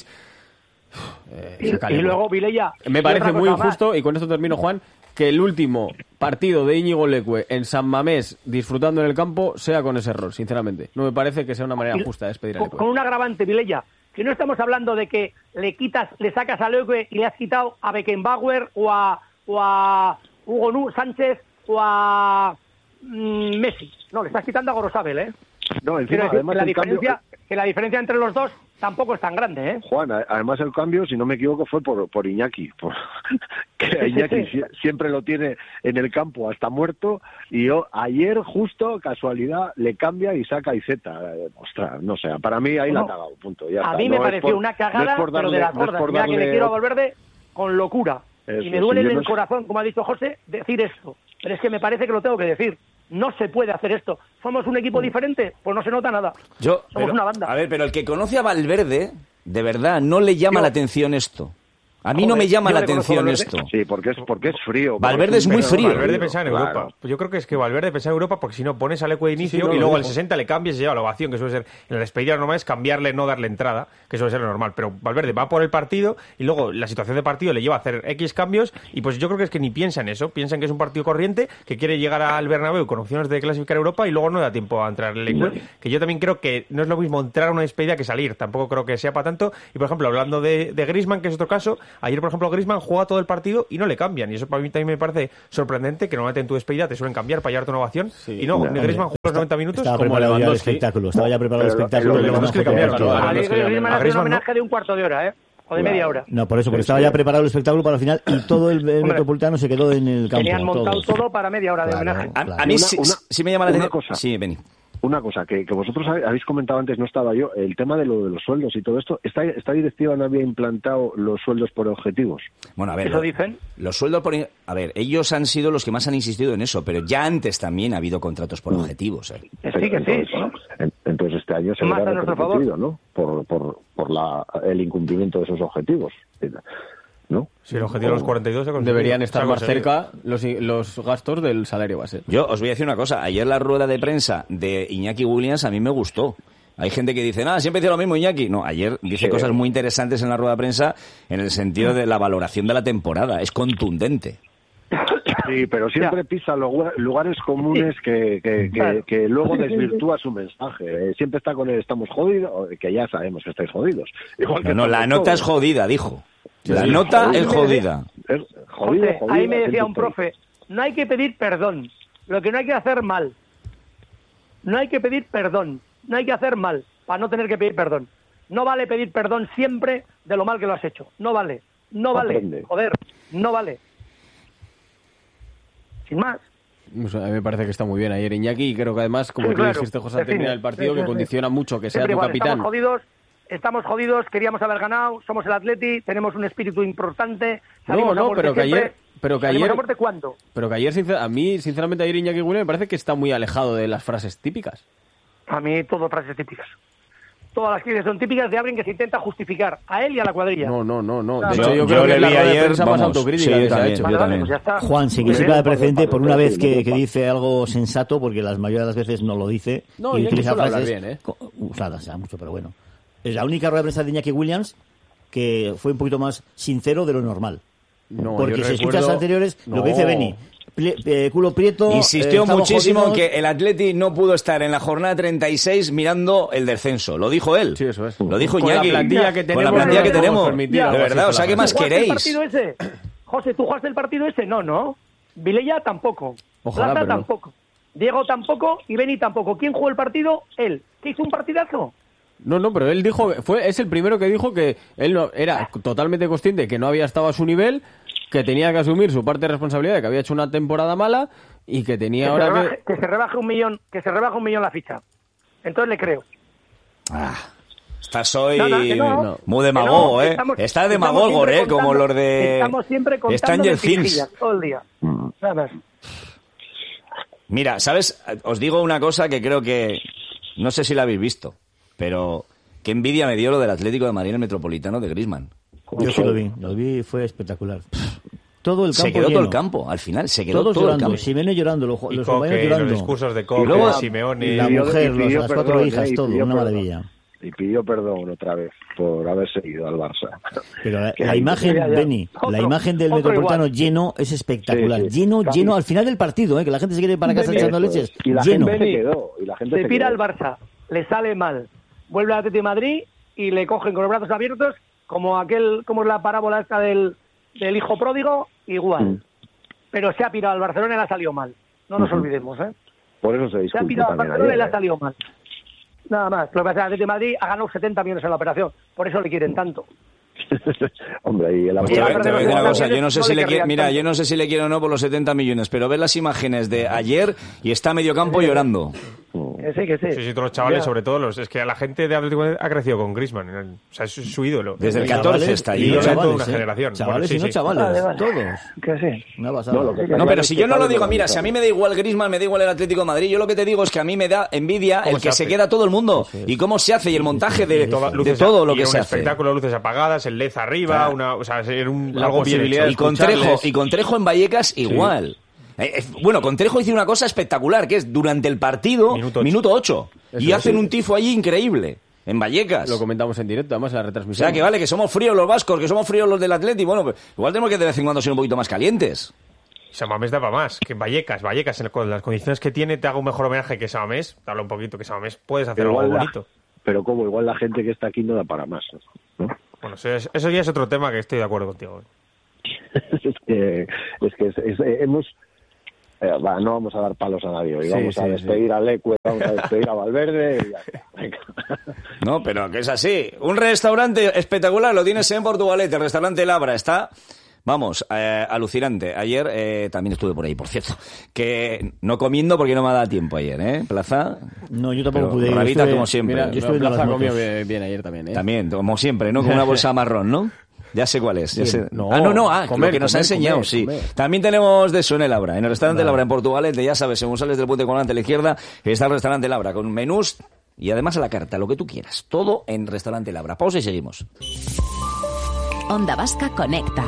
Eh, Y, se y calienta. luego Vilella. Me y parece otra muy cosa más. injusto, y con esto termino, Juan, que el último partido de Íñigo Leque en San Mamés disfrutando en el campo sea con ese error, sinceramente. No me parece que sea una manera Y- justa de despedir a con, Leque. con un agravante, Vilella, que no estamos hablando de que le quitas, le sacas a Leque y le has quitado a Beckenbauer o a, o a Hugo Nu- Sánchez o a mm, Messi. No, le estás quitando a Gorosabel, ¿eh? No, Quiero encima, decir además que la el cambio... diferencia, que la diferencia entre los dos tampoco es tan grande, ¿eh? Juan, a- además el cambio, si no me equivoco, fue por, por Iñaki. Por, que Sí, sí, Iñaki sí. sie- siempre lo tiene en el campo hasta muerto. Y yo, ayer, justo, casualidad, le cambia y saca a Izeta. Eh, ostras, no sé, para mí ahí la ha No. cagado, punto. Ya A está. mí me No es pareció por- una no es cagada, por pero de darle- las no es gordas. por Mira que le darle quiero a otro- Valverde con locura. Eso, y me duele sí, en yo el no sé. corazón, como ha dicho José, decir esto. Pero es que me parece que lo tengo que decir. No se puede hacer esto. ¿Somos un equipo diferente? Pues no se nota nada. Yo, Somos pero- una banda. A ver, pero el que conoce a Valverde, de verdad, no le llama Yo- la atención esto. A mí no Joder, me llama yo la le conozco a atención Valverde. esto. Sí, porque es, porque es frío. Valverde es muy Pero frío. Valverde pensaba en Claro. Europa. Pues yo creo que es que Valverde pensaba en Europa porque si no pones al Leque de inicio sí, no, y lo luego al dijo. sesenta le cambias y se lleva la ovación, que suele ser en la despedida lo normal es cambiarle, no darle entrada, que suele ser lo normal. Pero Valverde va por el partido y luego la situación de partido le lleva a hacer X cambios y pues yo creo que es que ni piensa en eso. Piensa en que es un partido corriente, que quiere llegar al Bernabéu con opciones de clasificar a Europa y luego no da tiempo a entrar el Leque. Que yo también creo que no es lo mismo entrar a una despedida que salir. Tampoco creo que sea para tanto. Y por ejemplo, hablando de, de Griezmann, que es otro caso, ayer por ejemplo Griezmann juega todo el partido y no le cambian. Y eso para mí también me parece sorprendente, que normalmente en tu despedida te suelen cambiar para llevarte una ovación. Y no, Hombre, ni Griezmann juega los noventa minutos Estaba como preparado ya el Lewandowski. espectáculo. Estaba ya preparado el Pero- espectáculo. pero pero no Lewandowski fue le cambiaron, partido. ¿no? A Lewandowski Griezmann le- Griezmann a hace un Griezmann no. homenaje de un cuarto de hora, ¿eh? O de media hora. No, por eso, porque estaba ya preparado el espectáculo para el final y todo el, el Hombre, Metropolitano se quedó en el campo. Tenían montado todos. todo para media hora de Claro. homenaje. A, Claro. a mí Una- sí, una- sí me llama la una atención. cosa. Sí, Beni. Una cosa que, que vosotros habe- habéis comentado antes, no estaba yo, el tema de lo de los sueldos y todo esto. ¿Esta, esta directiva no había implantado los sueldos por objetivos? Bueno, a ver. ¿Eso lo- dicen? Los sueldos por... A ver, ellos han sido los que más han insistido en eso, pero ya antes también ha habido contratos por objetivos. ¿eh? Que sí, que sí. Entonces, en- entonces este año se Más verá a nuestro repercutido, ¿no? Por, por, por la, el incumplimiento de esos objetivos, ¿no? Si el objetivo de los cuarenta y dos se ha conseguido. Deberían estar Se ha más conseguido. cerca los, los gastos del salario base. Yo os voy a decir una cosa. Ayer la rueda de prensa de Iñaki Williams a mí me gustó. Hay gente que dice, nada, siempre dice lo mismo Iñaki. No, ayer dice Sí. cosas muy interesantes en la rueda de prensa en el sentido de la valoración de la temporada. Es contundente. Sí, pero siempre pisa lugar- lugares comunes que, que, que, Claro. que luego Sí, sí, sí. desvirtúa su mensaje. Eh, Siempre está con el estamos jodidos, que ya sabemos que estáis jodidos. Igual que No, no, la estamos nota es todos. jodida, dijo. La Sí, nota jodido. es jodida. Es jodido, José, jodido, ahí me decía siempre un está ahí. profe, no hay que pedir perdón, lo que no hay que hacer mal. no hay que pedir perdón, no hay que hacer mal para no tener que pedir perdón. No vale pedir perdón siempre de lo mal que lo has hecho. No vale, no vale, Aprende. joder, no vale. Sin más. O sea, a mí me parece que está muy bien ayer Iñaki y creo que además, como Sí, tú claro, dijiste, José, al define. terminar el partido, Sí, que sí, sí. condiciona mucho que sea Siempre tu igual, capitán. Estamos jodidos, estamos jodidos, queríamos haber ganado, somos el Atleti, tenemos un espíritu importante. No, salimos a no, muerte pero que siempre. ayer... Pero que ¿Salimos ayer, a muerte cuándo? pero que ayer sincer- a mí, sinceramente, ayer Iñaki Williams me parece que está muy alejado de las frases típicas. A mí todo frases típicas. Todas las crisis son típicas de alguien que se intenta justificar a él y a la cuadrilla. No, no, no, no. Claro. De hecho, yo, Yo- creo yo que le es la vi rueda de ayer, prensa más vamos, autocrítica sí, que se ha también. hecho. Vale, yo vale, también. pues ya está. Juan, sin que Muy sirva de bien. precedente, por una Pues, vez que, pues, que dice algo sensato, porque la mayoría de las veces no lo dice, No, y Iñaki utiliza suele hablar frases bien, ¿eh? co- usadas, ya mucho, pero bueno. Es la única rueda de prensa de Iñaki Williams que fue un poquito más sincero de lo normal. No, porque yo si escuchas recuerdo- anteriores, No. lo que dice Beni, plie- eh, culo prieto... Insistió eh, estamos muchísimo en jodidos. que el Atleti no pudo estar en la jornada treinta y seis mirando el descenso. Lo dijo él. Sí, eso es. Lo dijo Con la Iñaki. plantilla que Con la tenemos, plantilla no que nos podemos tenemos. permitir De algo así verdad, con o sea, la ¿qué más ¿Tú jugaste el queréis? partido ese? José, ¿tú jugaste el partido ese? No, no. Vilella tampoco. Ojalá, Plata pero no. tampoco. Diego tampoco y Beni tampoco. ¿Quién jugó el partido? Él. ¿Que hizo un partidazo? No, no, pero él dijo, fue es el primero que dijo que él no era totalmente consciente que no había estado a su nivel, que tenía que asumir su parte de responsabilidad, de que había hecho una temporada mala y que tenía Que se, ahora rebaje, que... que se rebaje un millón, que se rebaje un millón la ficha. Entonces le creo. Ah, estás hoy No, no, que no. muy Que demagogo, no, ¿eh? estamos- Está estamos demagogo, siempre ¿eh? Como contando- los de Estamos siempre contando Stranger de Things. pirijillas todo el día. Nada más. Mira, ¿sabes? Os digo una cosa que creo que... No sé si la habéis visto, pero... Qué envidia me dio lo del Atlético de Madrid en el Metropolitano de Griezmann. Yo sí lo vi, lo vi, fue espectacular. Todo el campo Se quedó lleno. todo el campo, al final, se quedó Todos todo el llorando, campo. Simeone llorando, los, Y los Coque, compañeros los llorando. discursos de Y Coque, luego, Simeone. la pidió- mujer, y los- pidió las cuatro perdón, hijas, eh, y todo, pidió una perdón. maravilla. Y pidió perdón otra vez por haber seguido al Barça. Pero la, Que la ahí- imagen, ya, ya. Beni, Otro- la imagen del otro Metropolitano igual. lleno es espectacular. Sí, sí. Lleno, Claro. lleno al final del partido, ¿eh? Que la gente se quiere ir para casa Beni, echando Eso leches. es. Y la Lleno. gente se quedó. Y la gente Se se pira quedó. al Barça, le sale mal. Vuelve al Atlético de Madrid y le cogen con los brazos abiertos, como aquel, como es la parábola esta del, del hijo pródigo, igual. Mm. Pero se ha pirado al Barcelona y le ha salido mal. No nos olvidemos, ¿eh? Por eso se Se ha disculpó pirado al también Barcelona y le ha ayer. salido mal. Nada más. Lo que pasa es que el Atlético de Madrid ha ganado setenta millones en la operación. Por eso le quieren tanto. Hombre, y el Pues te, Pues voy- ya, te voy a pero decir una no, cosa, no yo no sé le si le querrían quiero, mira, tanto. yo no sé si le quiero o no por los setenta millones, pero ver las imágenes de ayer y está medio campo llorando. Que sí, que sí. Sí, sí, todos los chavales, Ya. sobre todo los. Es que la gente de Atlético de Madrid ha crecido con Griezmann. el- O sea, es su, su ídolo. Desde el Y catorce chavales, está y allí. no Ídolo de toda chavales, una ¿eh? generación. Chavales Bueno, sí, y no sí. chavales, Vale, vale. todos. Que sí. Una pasada. No, lo que está No, claro pero es si que yo no lo sabe digo, lo mira, que si a mí sabe. me da igual Griezmann, me da igual el Atlético de Madrid, yo lo que te digo es que a mí me da envidia ¿Cómo el se que se hace? queda todo el mundo y cómo se hace y el montaje de, Toda- de luces- todo lo y que era se un hace. espectáculo, luces apagadas, el L E D arriba, Claro. una, o sea, era un, La algo bien posibilidad hecho. de Y con Trejo, escucharles. y con Trejo en Vallecas igual. Eh, eh, bueno, con Trejo hizo una cosa espectacular, que es durante el partido, Minuto ocho. minuto ocho, Eso y es, hacen sí. un tifo allí increíble, en Vallecas. Lo comentamos en directo, además en la O retransmisión. sea, que vale, que somos fríos los vascos, que somos fríos los del Atleti, bueno, pues igual tenemos que de vez en cuando ser un poquito más calientes. Samamés da para más. Que Vallecas, Vallecas, en- con las condiciones que tiene, te haga un mejor homenaje que Samamés. Te habla un poquito que Samamés puedes hacer Pero algo igual la- bonito. Pero como igual la gente que está aquí no da para más, ¿no? Bueno, eso, es- eso ya es otro tema que estoy de acuerdo contigo. es que, es que es- es- eh, hemos... eh, va, no vamos a dar palos a nadie hoy. Sí, Vamos a sí, despedir a Leque, vamos a despedir a Valverde y ya está. Venga. No, pero que es así. Un restaurante espectacular, lo tienes en Portugalete, el restaurante Labra, está... Vamos, eh, alucinante. Ayer eh, también estuve por ahí, por cierto. Que no comiendo porque no me ha dado tiempo ayer, ¿eh? Plaza. No, yo tampoco Pero pude ir. rabita Estuve- como siempre. Mira, Yo estuve en Plaza las comió motos. bien, bien ayer también, ¿eh? También, como siempre, ¿no? Con una bolsa marrón, ¿no? Ya sé cuál es. Ya Sí. sé. No, ah, no, no, ah, comer, lo que nos ha comer, enseñado, comer, sí. comer. También tenemos de eso en el Labra. En el restaurante Vale. Labra, en Portugalete, ya sabes, según sales del puente colgante a la izquierda, está el restaurante Labra, con menús y además a la carta, lo que tú quieras. Todo en restaurante Labra. Pausa y seguimos. Onda Vasca Conecta.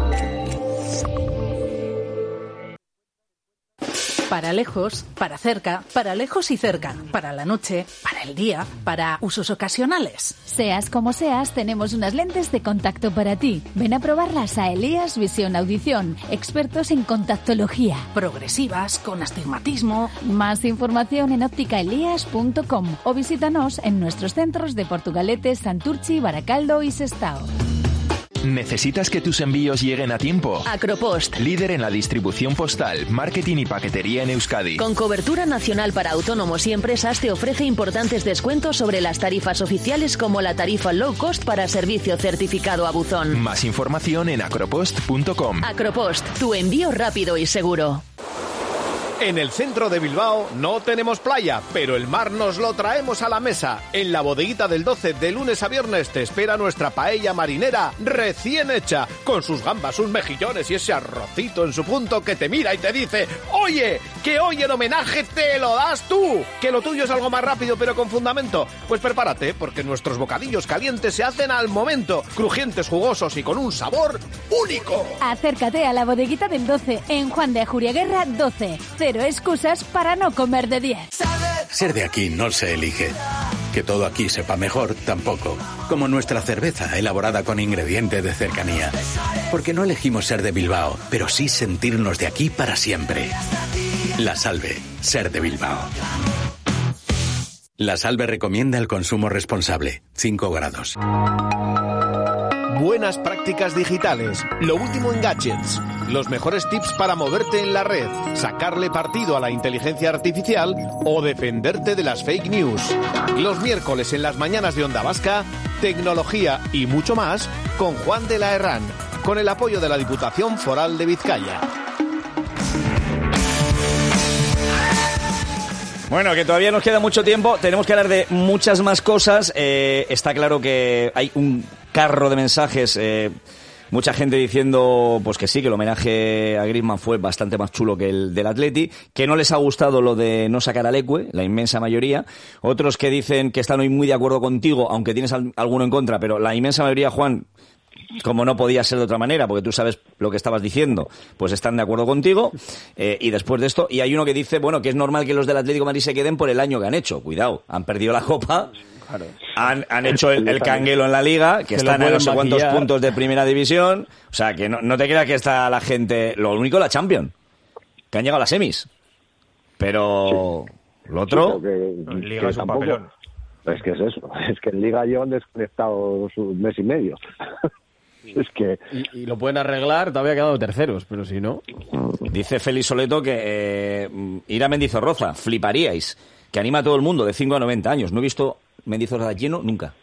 Para lejos, para cerca, para lejos y cerca, para la noche, para el día, para usos ocasionales. Seas como seas, tenemos unas lentes de contacto para ti. Ven a probarlas a Elías Visión Audición, expertos en contactología. Progresivas, con astigmatismo. Más información en óptica elías punto com o visítanos en nuestros centros de Portugalete, Santurchi, Baracaldo y Sestao. ¿Necesitas que tus envíos lleguen a tiempo? Acropost. Líder en la distribución postal, marketing y paquetería en Euskadi. Con cobertura nacional para autónomos y empresas te ofrece importantes descuentos sobre las tarifas oficiales como la tarifa low cost para servicio certificado a buzón. Más información en acropost punto com. Acropost, tu envío rápido y seguro. En el centro de Bilbao no tenemos playa, pero el mar nos lo traemos a la mesa. En la bodeguita del doce, de lunes a viernes, te espera nuestra paella marinera recién hecha, con sus gambas, sus mejillones y ese arrocito en su punto que te mira y te dice: oye, que hoy el homenaje te lo das tú, que lo tuyo es algo más rápido pero con fundamento. Pues prepárate, porque nuestros bocadillos calientes se hacen al momento, crujientes, jugosos y con un sabor único. Acércate a la bodeguita del doce, en Juan de Ajuriaguerra doce. Cero excusas para no comer de diez. Ser de aquí no se elige. Que todo aquí sepa mejor, tampoco. Como nuestra cerveza, elaborada con ingredientes de cercanía. Porque no elegimos ser de Bilbao, pero sí sentirnos de aquí para siempre. La Salve, ser de Bilbao. La Salve recomienda el consumo responsable. cinco grados. Buenas prácticas digitales, lo último en gadgets, los mejores tips para moverte en la red, sacarle partido a la inteligencia artificial o defenderte de las fake news. Los miércoles en las mañanas de Onda Vasca, tecnología y mucho más con Juan de la Herrán, con el apoyo de la Diputación Foral de Vizcaya. Bueno, que todavía nos queda mucho tiempo, tenemos que hablar de muchas más cosas. Eh, está claro que hay un carro de mensajes, eh, mucha gente diciendo pues que sí, que el homenaje a Griezmann fue bastante más chulo que el del Atleti, que no les ha gustado lo de no sacar a Leque, la inmensa mayoría. Otros que dicen que están hoy muy de acuerdo contigo, aunque tienes alguno en contra, pero la inmensa mayoría, Juan, como no podía ser de otra manera, porque tú sabes lo que estabas diciendo, pues están de acuerdo contigo. Eh, y después de esto, y hay uno que dice, bueno, que es normal que los del Atlético de Madrid se queden por el año que han hecho. Cuidado, han perdido la Copa, claro. han, han hecho el, el canguelo en la Liga, que están a no sé cuántos maquillar. puntos de primera división. O sea, que no, no te creas que está la gente... Lo único, la Champions, que han llegado a las semis. Pero sí. Lo otro... Sí, que, Liga que es un tampoco, papelón. Es que es eso, es que en Liga llevan desconectados un mes y medio. Es que... Y, y lo pueden arreglar, todavía quedado terceros, pero si no... Dice Félix Soleto que eh, ir a Mendizorroza, fliparíais, que anima a todo el mundo de cinco a noventa años. No he visto Mendizorroza lleno nunca.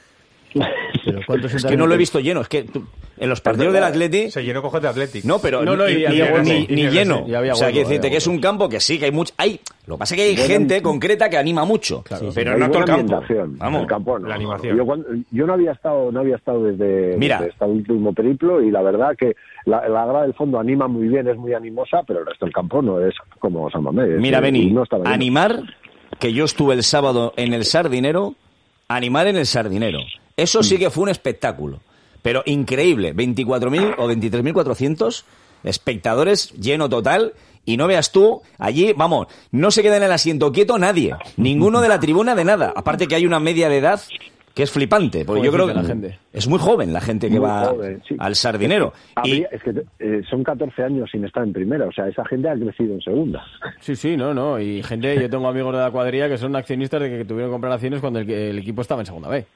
Pero ¿cuántos es que no lo he visto lleno, es que tú, en los partidos del Atleti... Se llenó cojones de Atleti. No, pero no, no, ni, y, ni, y, ni, y, ni y, lleno. Y había o sea, huevo, que decirte había que es un campo que sí, que hay mucho... Hay, lo que pasa es que hay buena, gente concreta que anima mucho, claro, pero no todo el campo. Vamos, el campo no. La animación. Yo, cuando, yo no había estado no había estado desde, Mira. desde este último periplo y la verdad que la, la grada del fondo anima muy bien, es muy animosa, pero el resto del campo no es como San Mamés. Mira, Beni, no animar, que yo estuve el sábado en el Sardinero, animar en el Sardinero. Eso sí que fue un espectáculo, pero increíble. veinticuatro mil o veintitrés mil cuatrocientos espectadores, lleno total, y no veas tú, allí, vamos, no se queda en el asiento quieto nadie, ninguno de la tribuna de nada. Aparte que hay una media de edad que es flipante, porque yo creo que la gente. es muy joven la gente que Muy va joven, sí. al Sardinero. Habría, Y es que eh, son catorce años sin estar en primera, o sea, esa gente ha crecido en segunda. Sí, sí, no, no. Y gente, yo tengo amigos de la cuadrilla que son accionistas de que tuvieron que comprar acciones cuando el, el equipo estaba en segunda B.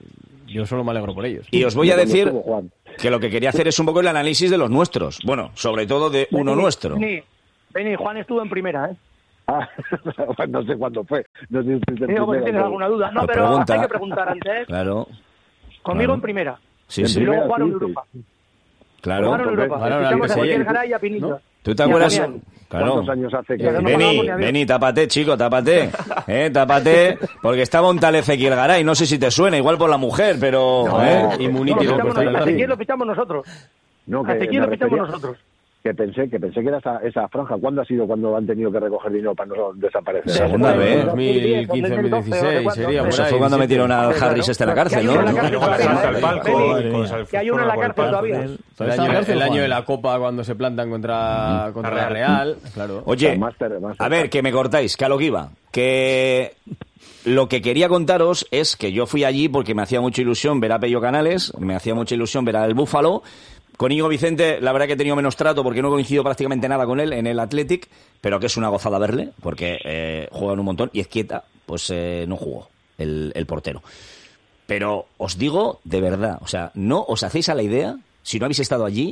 Yo solo me alegro por ellos. Y os voy a decir que lo que quería hacer es un poco el análisis de los nuestros. Bueno, sobre todo de uno Beni, nuestro. Beni, Beni, Juan estuvo en primera, ¿eh? Ah, no sé cuándo fue. No sé si Digo, pues tienes alguna duda. No, Pues pero pregunta. hay que preguntar antes. Claro. Conmigo claro. en primera. Sí, y sí. luego jugaron en sí, sí. Europa. Claro. Jugaron en Europa. Claro, Escuchamos claro, a cualquier sí. Garay y a Pinillos. ¿No? ¿Tú te Y a acuerdas? Damián. Claro. ¿Cuántos años hace que...? Ya no me Vení, acordamos ni a Dios. vení, tápate, chico, tápate. Eh, tápate, porque estaba un tal Ezequiel Garay, no sé si te suena, igual por la mujer, pero... No, ¿eh? y No, Muniti lo lo fichamos puesto en el nosotros. A Racing. Ezequiel lo fichamos nosotros. No, A Ezequiel me lo fichamos refería- nosotros. Que pensé, que pensé que era esa, esa franja. ¿Cuándo ha sido cuando han tenido que recoger dinero para no desaparecer? Segunda vez. dos mil quince, dos mil dieciséis sería por Eso ahí, fue cuando diecisiete. metieron al Harris este en la cárcel, ¿no? Que hay una en la cárcel Luego le todavía, salta el ¿eh? palco, Beni, y con el- que hay una en la con el cárcel palco. todavía. El ¿Está en año, cárcel, el año Juan? de la Copa cuando se plantan contra, contra la Real, claro. Oye, El máster, el máster. a ver, que me cortáis, que a lo que iba. Que lo que quería contaros es que yo fui allí porque me hacía mucha ilusión ver a Pello Canales, me hacía mucha ilusión ver al Búfalo. Con Íñigo Vicente, la verdad que he tenido menos trato porque no he coincidido prácticamente nada con él en el Athletic, pero que es una gozada verle, porque eh, juegan un montón. Y Ezquieta, pues eh, no jugó, el, el portero. Pero os digo de verdad, o sea, no os hacéis a la idea, si no habéis estado allí,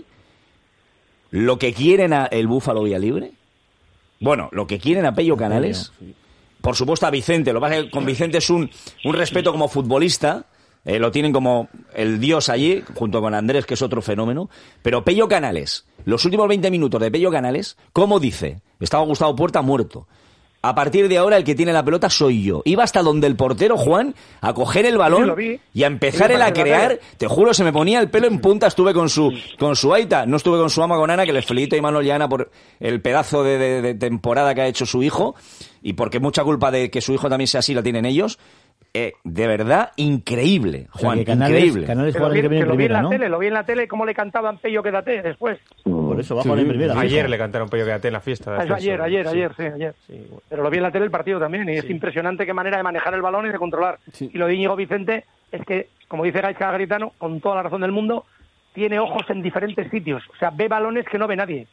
lo que quieren a el Búfalo Villalibre, bueno, lo que quieren a Pello Canales, por supuesto a Vicente, lo que pasa es que con Vicente es un, un respeto como futbolista, eh, lo tienen como el dios allí, junto con Andrés, que es otro fenómeno, pero Pello Canales, los últimos veinte minutos de Pello Canales, ¿cómo dice? Estaba Gustavo Puerta muerto. A partir de ahora el que tiene la pelota soy yo. Iba hasta donde el portero, Juan, a coger el balón y a empezar él a crear. Te juro, se me ponía el pelo en punta. Estuve con su con su Aita, no estuve con su ama, con Ana, que les felicito a Imanol y a Ana por el pedazo de, de, de temporada que ha hecho su hijo y porque mucha culpa de que su hijo también sea así la tienen ellos. Eh, de verdad, increíble, Juan, o sea, que Canales, increíble. Canales que lo vi, que en lo vi en la ¿no? tele, lo vi en la tele, cómo le cantaban Pello Quédate después. Por eso bajo sí, en primera. Ayer fijo. le cantaron Pello Quédate en la fiesta. De ah, ayer, ayer, sí. ayer, sí, ayer. Sí, bueno. Pero lo vi en la tele el partido también, y sí. es impresionante qué manera de manejar el balón y de controlar. Sí. Y lo de Íñigo Vicente es que, como dice Gaizka Garitano, con toda la razón del mundo, tiene ojos en diferentes sitios. O sea, ve balones que no ve nadie.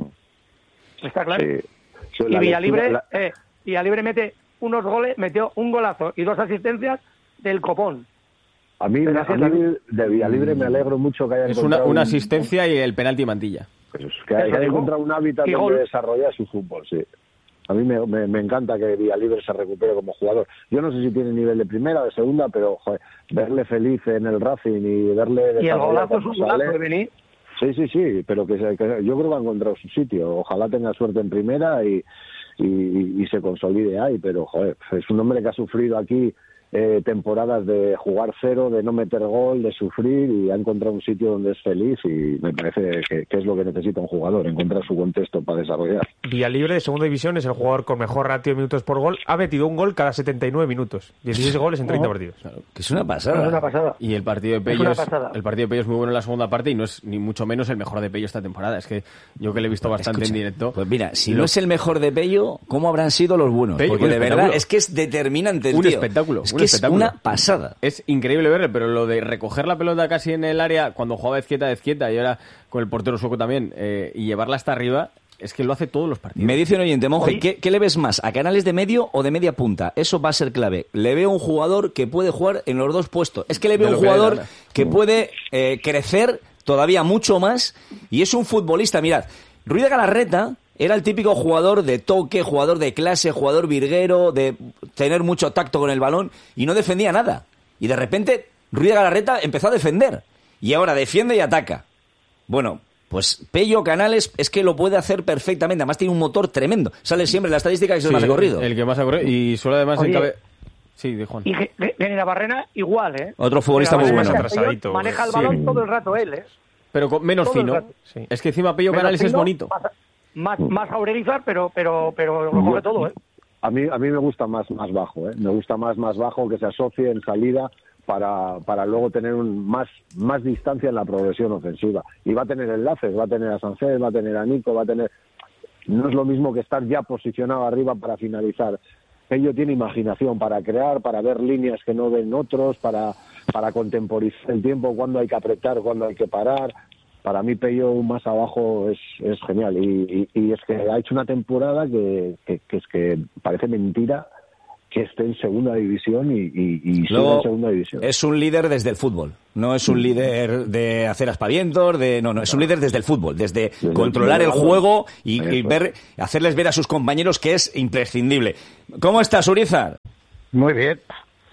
¿Está claro? Sí. Sí, y Villalibre, la... eh, Villalibre mete unos goles, metió un golazo y dos asistencias del copón. A mí, a mí de Villalibre me alegro mucho que haya es encontrado... una, una un... asistencia y el penalti Mantilla. Pues que haya, que haya encontrado un hábitat donde gol? desarrollar su fútbol, sí. A mí me, me, me encanta que Villalibre se recupere como jugador. Yo no sé si tiene nivel de primera o de segunda, pero joder, verle feliz en el Racing y verle... Y el golazo es un golazo de venir. Sí, sí, sí, pero que, que yo creo que ha encontrado su sitio. Ojalá tenga suerte en primera y, y, y se consolide ahí, pero joder, es un hombre que ha sufrido aquí eh, temporadas de jugar cero, de no meter gol, de sufrir, y ha encontrado un sitio donde es feliz, y me parece que, que es lo que necesita un jugador, encontrar su contexto para desarrollar. Villalibre de segunda división es el jugador con mejor ratio de minutos por gol, ha metido un gol cada setenta y nueve minutos, dieciséis goles en treinta oh, partidos. Claro, que es una pasada. Es una pasada. Y el partido de Pello es, es el partido de Pello es muy bueno en la segunda parte y no es ni mucho menos el mejor de Pello esta temporada. Es que yo que le he visto bastante Escucha, en directo. Pues mira, si lo... no es el mejor de Pello, ¿cómo habrán sido los buenos? Pello, porque de verdad es que es determinante el un tío. espectáculo. Es un que espectáculo. es una pasada. Es increíble verle, pero lo de recoger la pelota casi en el área cuando jugaba Ezquieta de Ezquieta y ahora con el portero sueco también eh, y llevarla hasta arriba, es que lo hace todos los partidos. Me dice un oyente, Monje, ¿qué, ¿qué le ves más? ¿A Canales de medio o de media punta? Eso va a ser clave. Le veo un jugador que puede jugar en los dos puestos. Es que le veo un jugador que, que puede eh, crecer todavía mucho más y es un futbolista. Mirad, Ruiz de Galarreta era el típico jugador de toque, jugador de clase, jugador virguero, de tener mucho tacto con el balón y no defendía nada. Y de repente Ruiz de Galarreta empezó a defender y ahora defiende y ataca. Bueno, pues Pello Canales es que lo puede hacer perfectamente. Además tiene un motor tremendo. Sale siempre en la estadística que es el sí, más corrido. El que más ha corrido y suele además encabe... Sí, de Juan. Y Genera Barrena igual, ¿eh? Otro futbolista muy bueno. Atrasadito. Maneja el balón sí. todo el rato él, ¿eh? Pero con menos todo fino. Sí. Es que encima Pello menos Canales fino, es bonito. Más, más, más Jaureguizar, pero, pero, pero lo coge todo, ¿eh? A mí, a mí me gusta más, más bajo, ¿eh? Me gusta más, más bajo, que se asocie en salida para, para luego tener un, más, más distancia en la progresión ofensiva. Y va a tener enlaces, va a tener a Sánchez, va a tener a Nico, va a tener... No es lo mismo que estar ya posicionado arriba para finalizar. Pello tiene imaginación para crear, para ver líneas que no ven otros, para, para contemporizar el tiempo, cuándo hay que apretar, cuándo hay que parar. Para mí Pello más abajo es, es genial y, y, y es que ha hecho una temporada que, que, que es que parece mentira que esté en segunda división y, y, y Luego, en segunda división. Es un líder desde el fútbol, no es un líder de hacer aspavientos, de no, no, es un líder desde el fútbol, desde, desde controlar el, el juego y, y ver, hacerles ver a sus compañeros que es imprescindible. ¿Cómo estás, Urizar? Muy bien.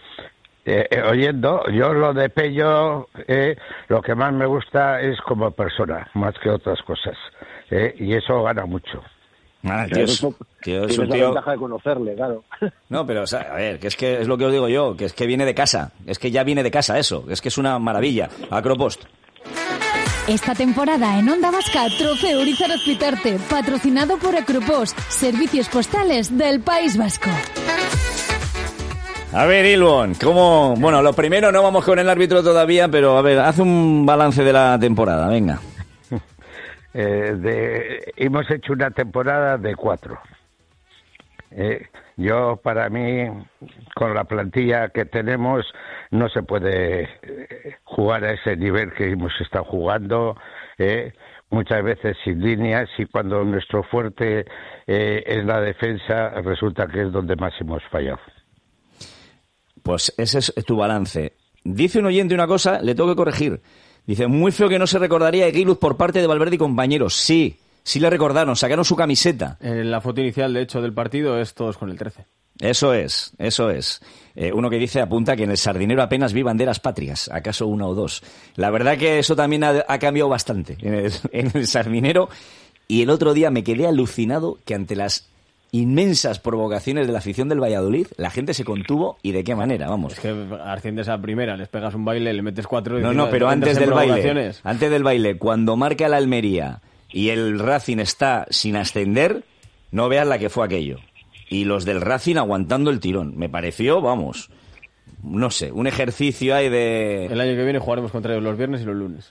Eh, eh, oyendo, yo lo de Pello, eh, lo que más me gusta es como persona, más que otras cosas, eh, y eso gana mucho. Ah, tío, es, tío, es un tío... la ventaja de conocerle, claro. No, pero, o sea, a ver, que es que es lo que os digo yo, que es que viene de casa, es que ya viene de casa eso, es que es una maravilla. Acropost. Esta temporada en Onda Vasca, Trofeo Urizar Azpitarte, patrocinado por Acropost, servicios postales del País Vasco. A ver, Ilbon, ¿cómo...? Bueno, lo primero, no vamos con el árbitro todavía, pero a ver, haz un balance de la temporada, venga. Eh, de, hemos hecho una temporada de cuatro. Eh, yo, para mí, con la plantilla que tenemos, no se puede jugar a ese nivel que hemos estado jugando, eh, muchas veces sin líneas, y cuando nuestro fuerte eh, es la defensa, resulta que es donde más hemos fallado. Pues ese es tu balance. dice un oyente una cosa, le tengo que corregir. Dice, muy feo que no se recordaría a Eguiluz por parte de Valverde y compañeros. Sí, sí le recordaron, sacaron su camiseta. En la foto inicial, de hecho, del partido es todos con el trece. Eso es, eso es. Eh, uno que dice, apunta que en el Sardinero apenas vi banderas patrias, acaso una o dos. La verdad que eso también ha, ha cambiado bastante en el, en el Sardinero. Y el otro día me quedé alucinado que ante las inmensas provocaciones de la afición del Valladolid, la gente se contuvo y de qué manera, vamos. Es que asciendes a primera, les pegas un baile, le metes cuatro... Y no, no, pero antes del baile, antes del baile, cuando marca la Almería y el Racing está sin ascender, no veas la que fue aquello. Y los del Racing aguantando el tirón. Me pareció, vamos, no sé, un ejercicio ahí de... El año que viene jugaremos contra ellos los viernes y los lunes.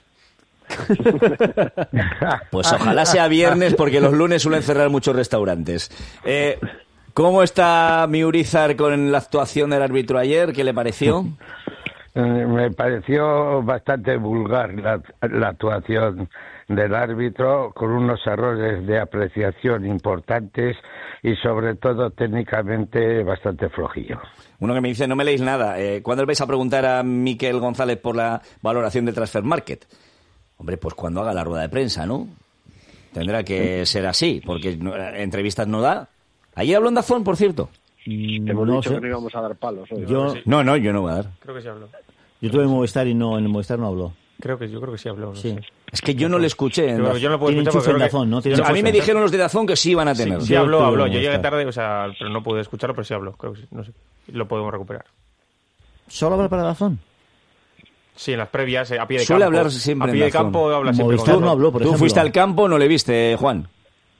Pues ojalá sea viernes, porque los lunes suelen cerrar muchos restaurantes. Eh, ¿Cómo está Miurizar con la actuación del árbitro ayer? ¿Qué le pareció? Me pareció bastante vulgar la, la actuación del árbitro, con unos errores de apreciación importantes y sobre todo técnicamente bastante flojillo. Uno que me dice, no me leéis nada, eh, ¿cuándo le vais a preguntar a Miquel González por la valoración de Transfer Market? Hombre, pues cuando haga la rueda de prensa, ¿no? Tendrá que ser así, porque no, entrevistas no da. Ayer habló en Dazón, por cierto. Hemos no dicho sé. que no íbamos a dar palos hoy. Yo- Sí. No, no, yo no voy a dar. Creo que sí habló. Yo tuve en Movistar y no, en el Movistar no habló. Creo que yo creo que sí habló. No Sí. sé. Es que yo no le escuché. En Yo, Dazón. yo no lo puedo Tiene escuchar enchufe porque en creo Dazón, ¿no? que... Tiene A mí me enchufe. dijeron los de Dazón que sí iban a Sí, tener. sí Yo habló, tuve habló. que Yo llegué estar. tarde, o sea, pero no pude escucharlo, pero sí habló. Creo que sí, no sé. Lo podemos recuperar. ¿Solo habla para Dazón? Sí, en las previas, eh, a pie de Suele campo. hablar siempre A pie en de Dazón. campo habla siempre Movistar con no habló, por Tú ejemplo. fuiste al campo, no le viste, Juan.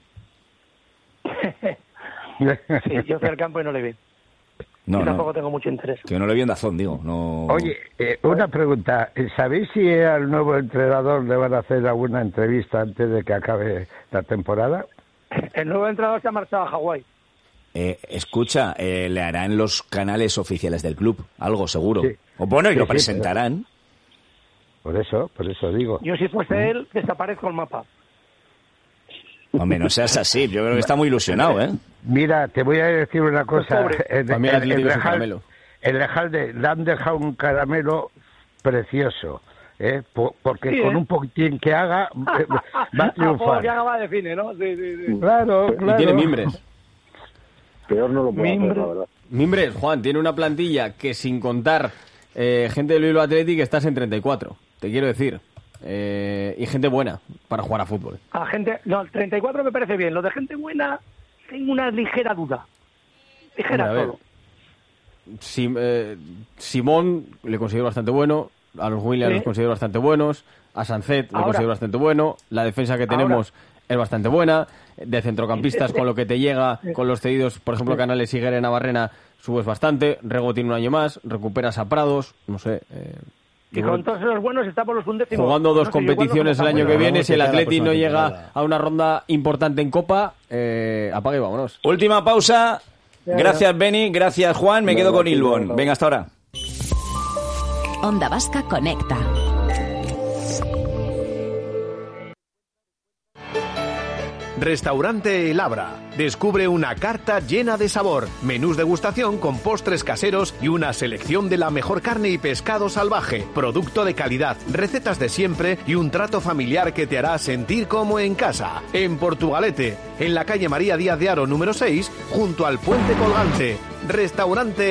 Sí, yo fui al campo y no le vi. No, Yo tampoco no. tengo mucho interés. Que no le vi en Dazón, digo. No... Oye, eh, una pregunta. ¿Sabéis si al nuevo entrenador le van a hacer alguna entrevista antes de que acabe la temporada? El nuevo entrenador se ha marchado a Hawái. Eh, escucha, eh, le harán los canales oficiales del club, algo seguro. Sí. O bueno, y Sí, lo sí, presentarán. Por eso, por eso digo. Yo si fuese él, desaparezco el mapa. Hombre, no seas así. Yo creo que está muy ilusionado, ¿eh? Mira, te voy a decir una cosa. pobre. En, Para mí el en- Atlético en es un Lejal- caramelo. en Lejalde le han dejado un caramelo precioso, ¿eh? Po- porque Sí, con ¿eh? un poquitín que haga eh, va a A poco triunfar. que haga va de cine, ¿no? Sí, sí, sí. Claro, claro. Y tiene mimbres. Peor no lo puedo hacer, Mimbre. la verdad. Mimbres, Juan, tiene una plantilla que sin contar eh, gente del Bilbao Athletic estás en treinta y cuatro, te quiero decir. Eh, y gente buena para jugar a fútbol. A gente, no, el treinta y cuatro me parece bien. Lo de gente buena, tengo una ligera duda. Ligera Hombre, a ver. solo. Sim- eh, Simón le considero bastante bueno, a los Williams Sí. los considero bastante buenos, a Sancet le Ahora. considero bastante bueno, la defensa que tenemos es bastante buena, de centrocampistas con lo que te llega, con los cedidos, por ejemplo, Canales y Guerra Navarrena subes bastante, Rego tiene un año más, recuperas a Prados, no sé... Eh, Y yo con creo- todos esos buenos está por los undécimos. Jugando dos No sé, igual no competiciones el somos año tan que buenos. viene, si el Vamos a Atleti empezar no la llega temporada. a una ronda importante en Copa, eh, apaga y vámonos. Última pausa. Gracias, Beni. Gracias, Juan. Me quedo con Ilbon. Venga, hasta ahora. Onda Vasca conecta. Restaurante El Abra. Descubre una carta llena de sabor, menús degustación con postres caseros y una selección de la mejor carne y pescado salvaje, producto de calidad, recetas de siempre y un trato familiar que te hará sentir como en casa. En Portugalete, en la calle María Díaz de Haro número seis, junto al Puente Colgante. Restaurante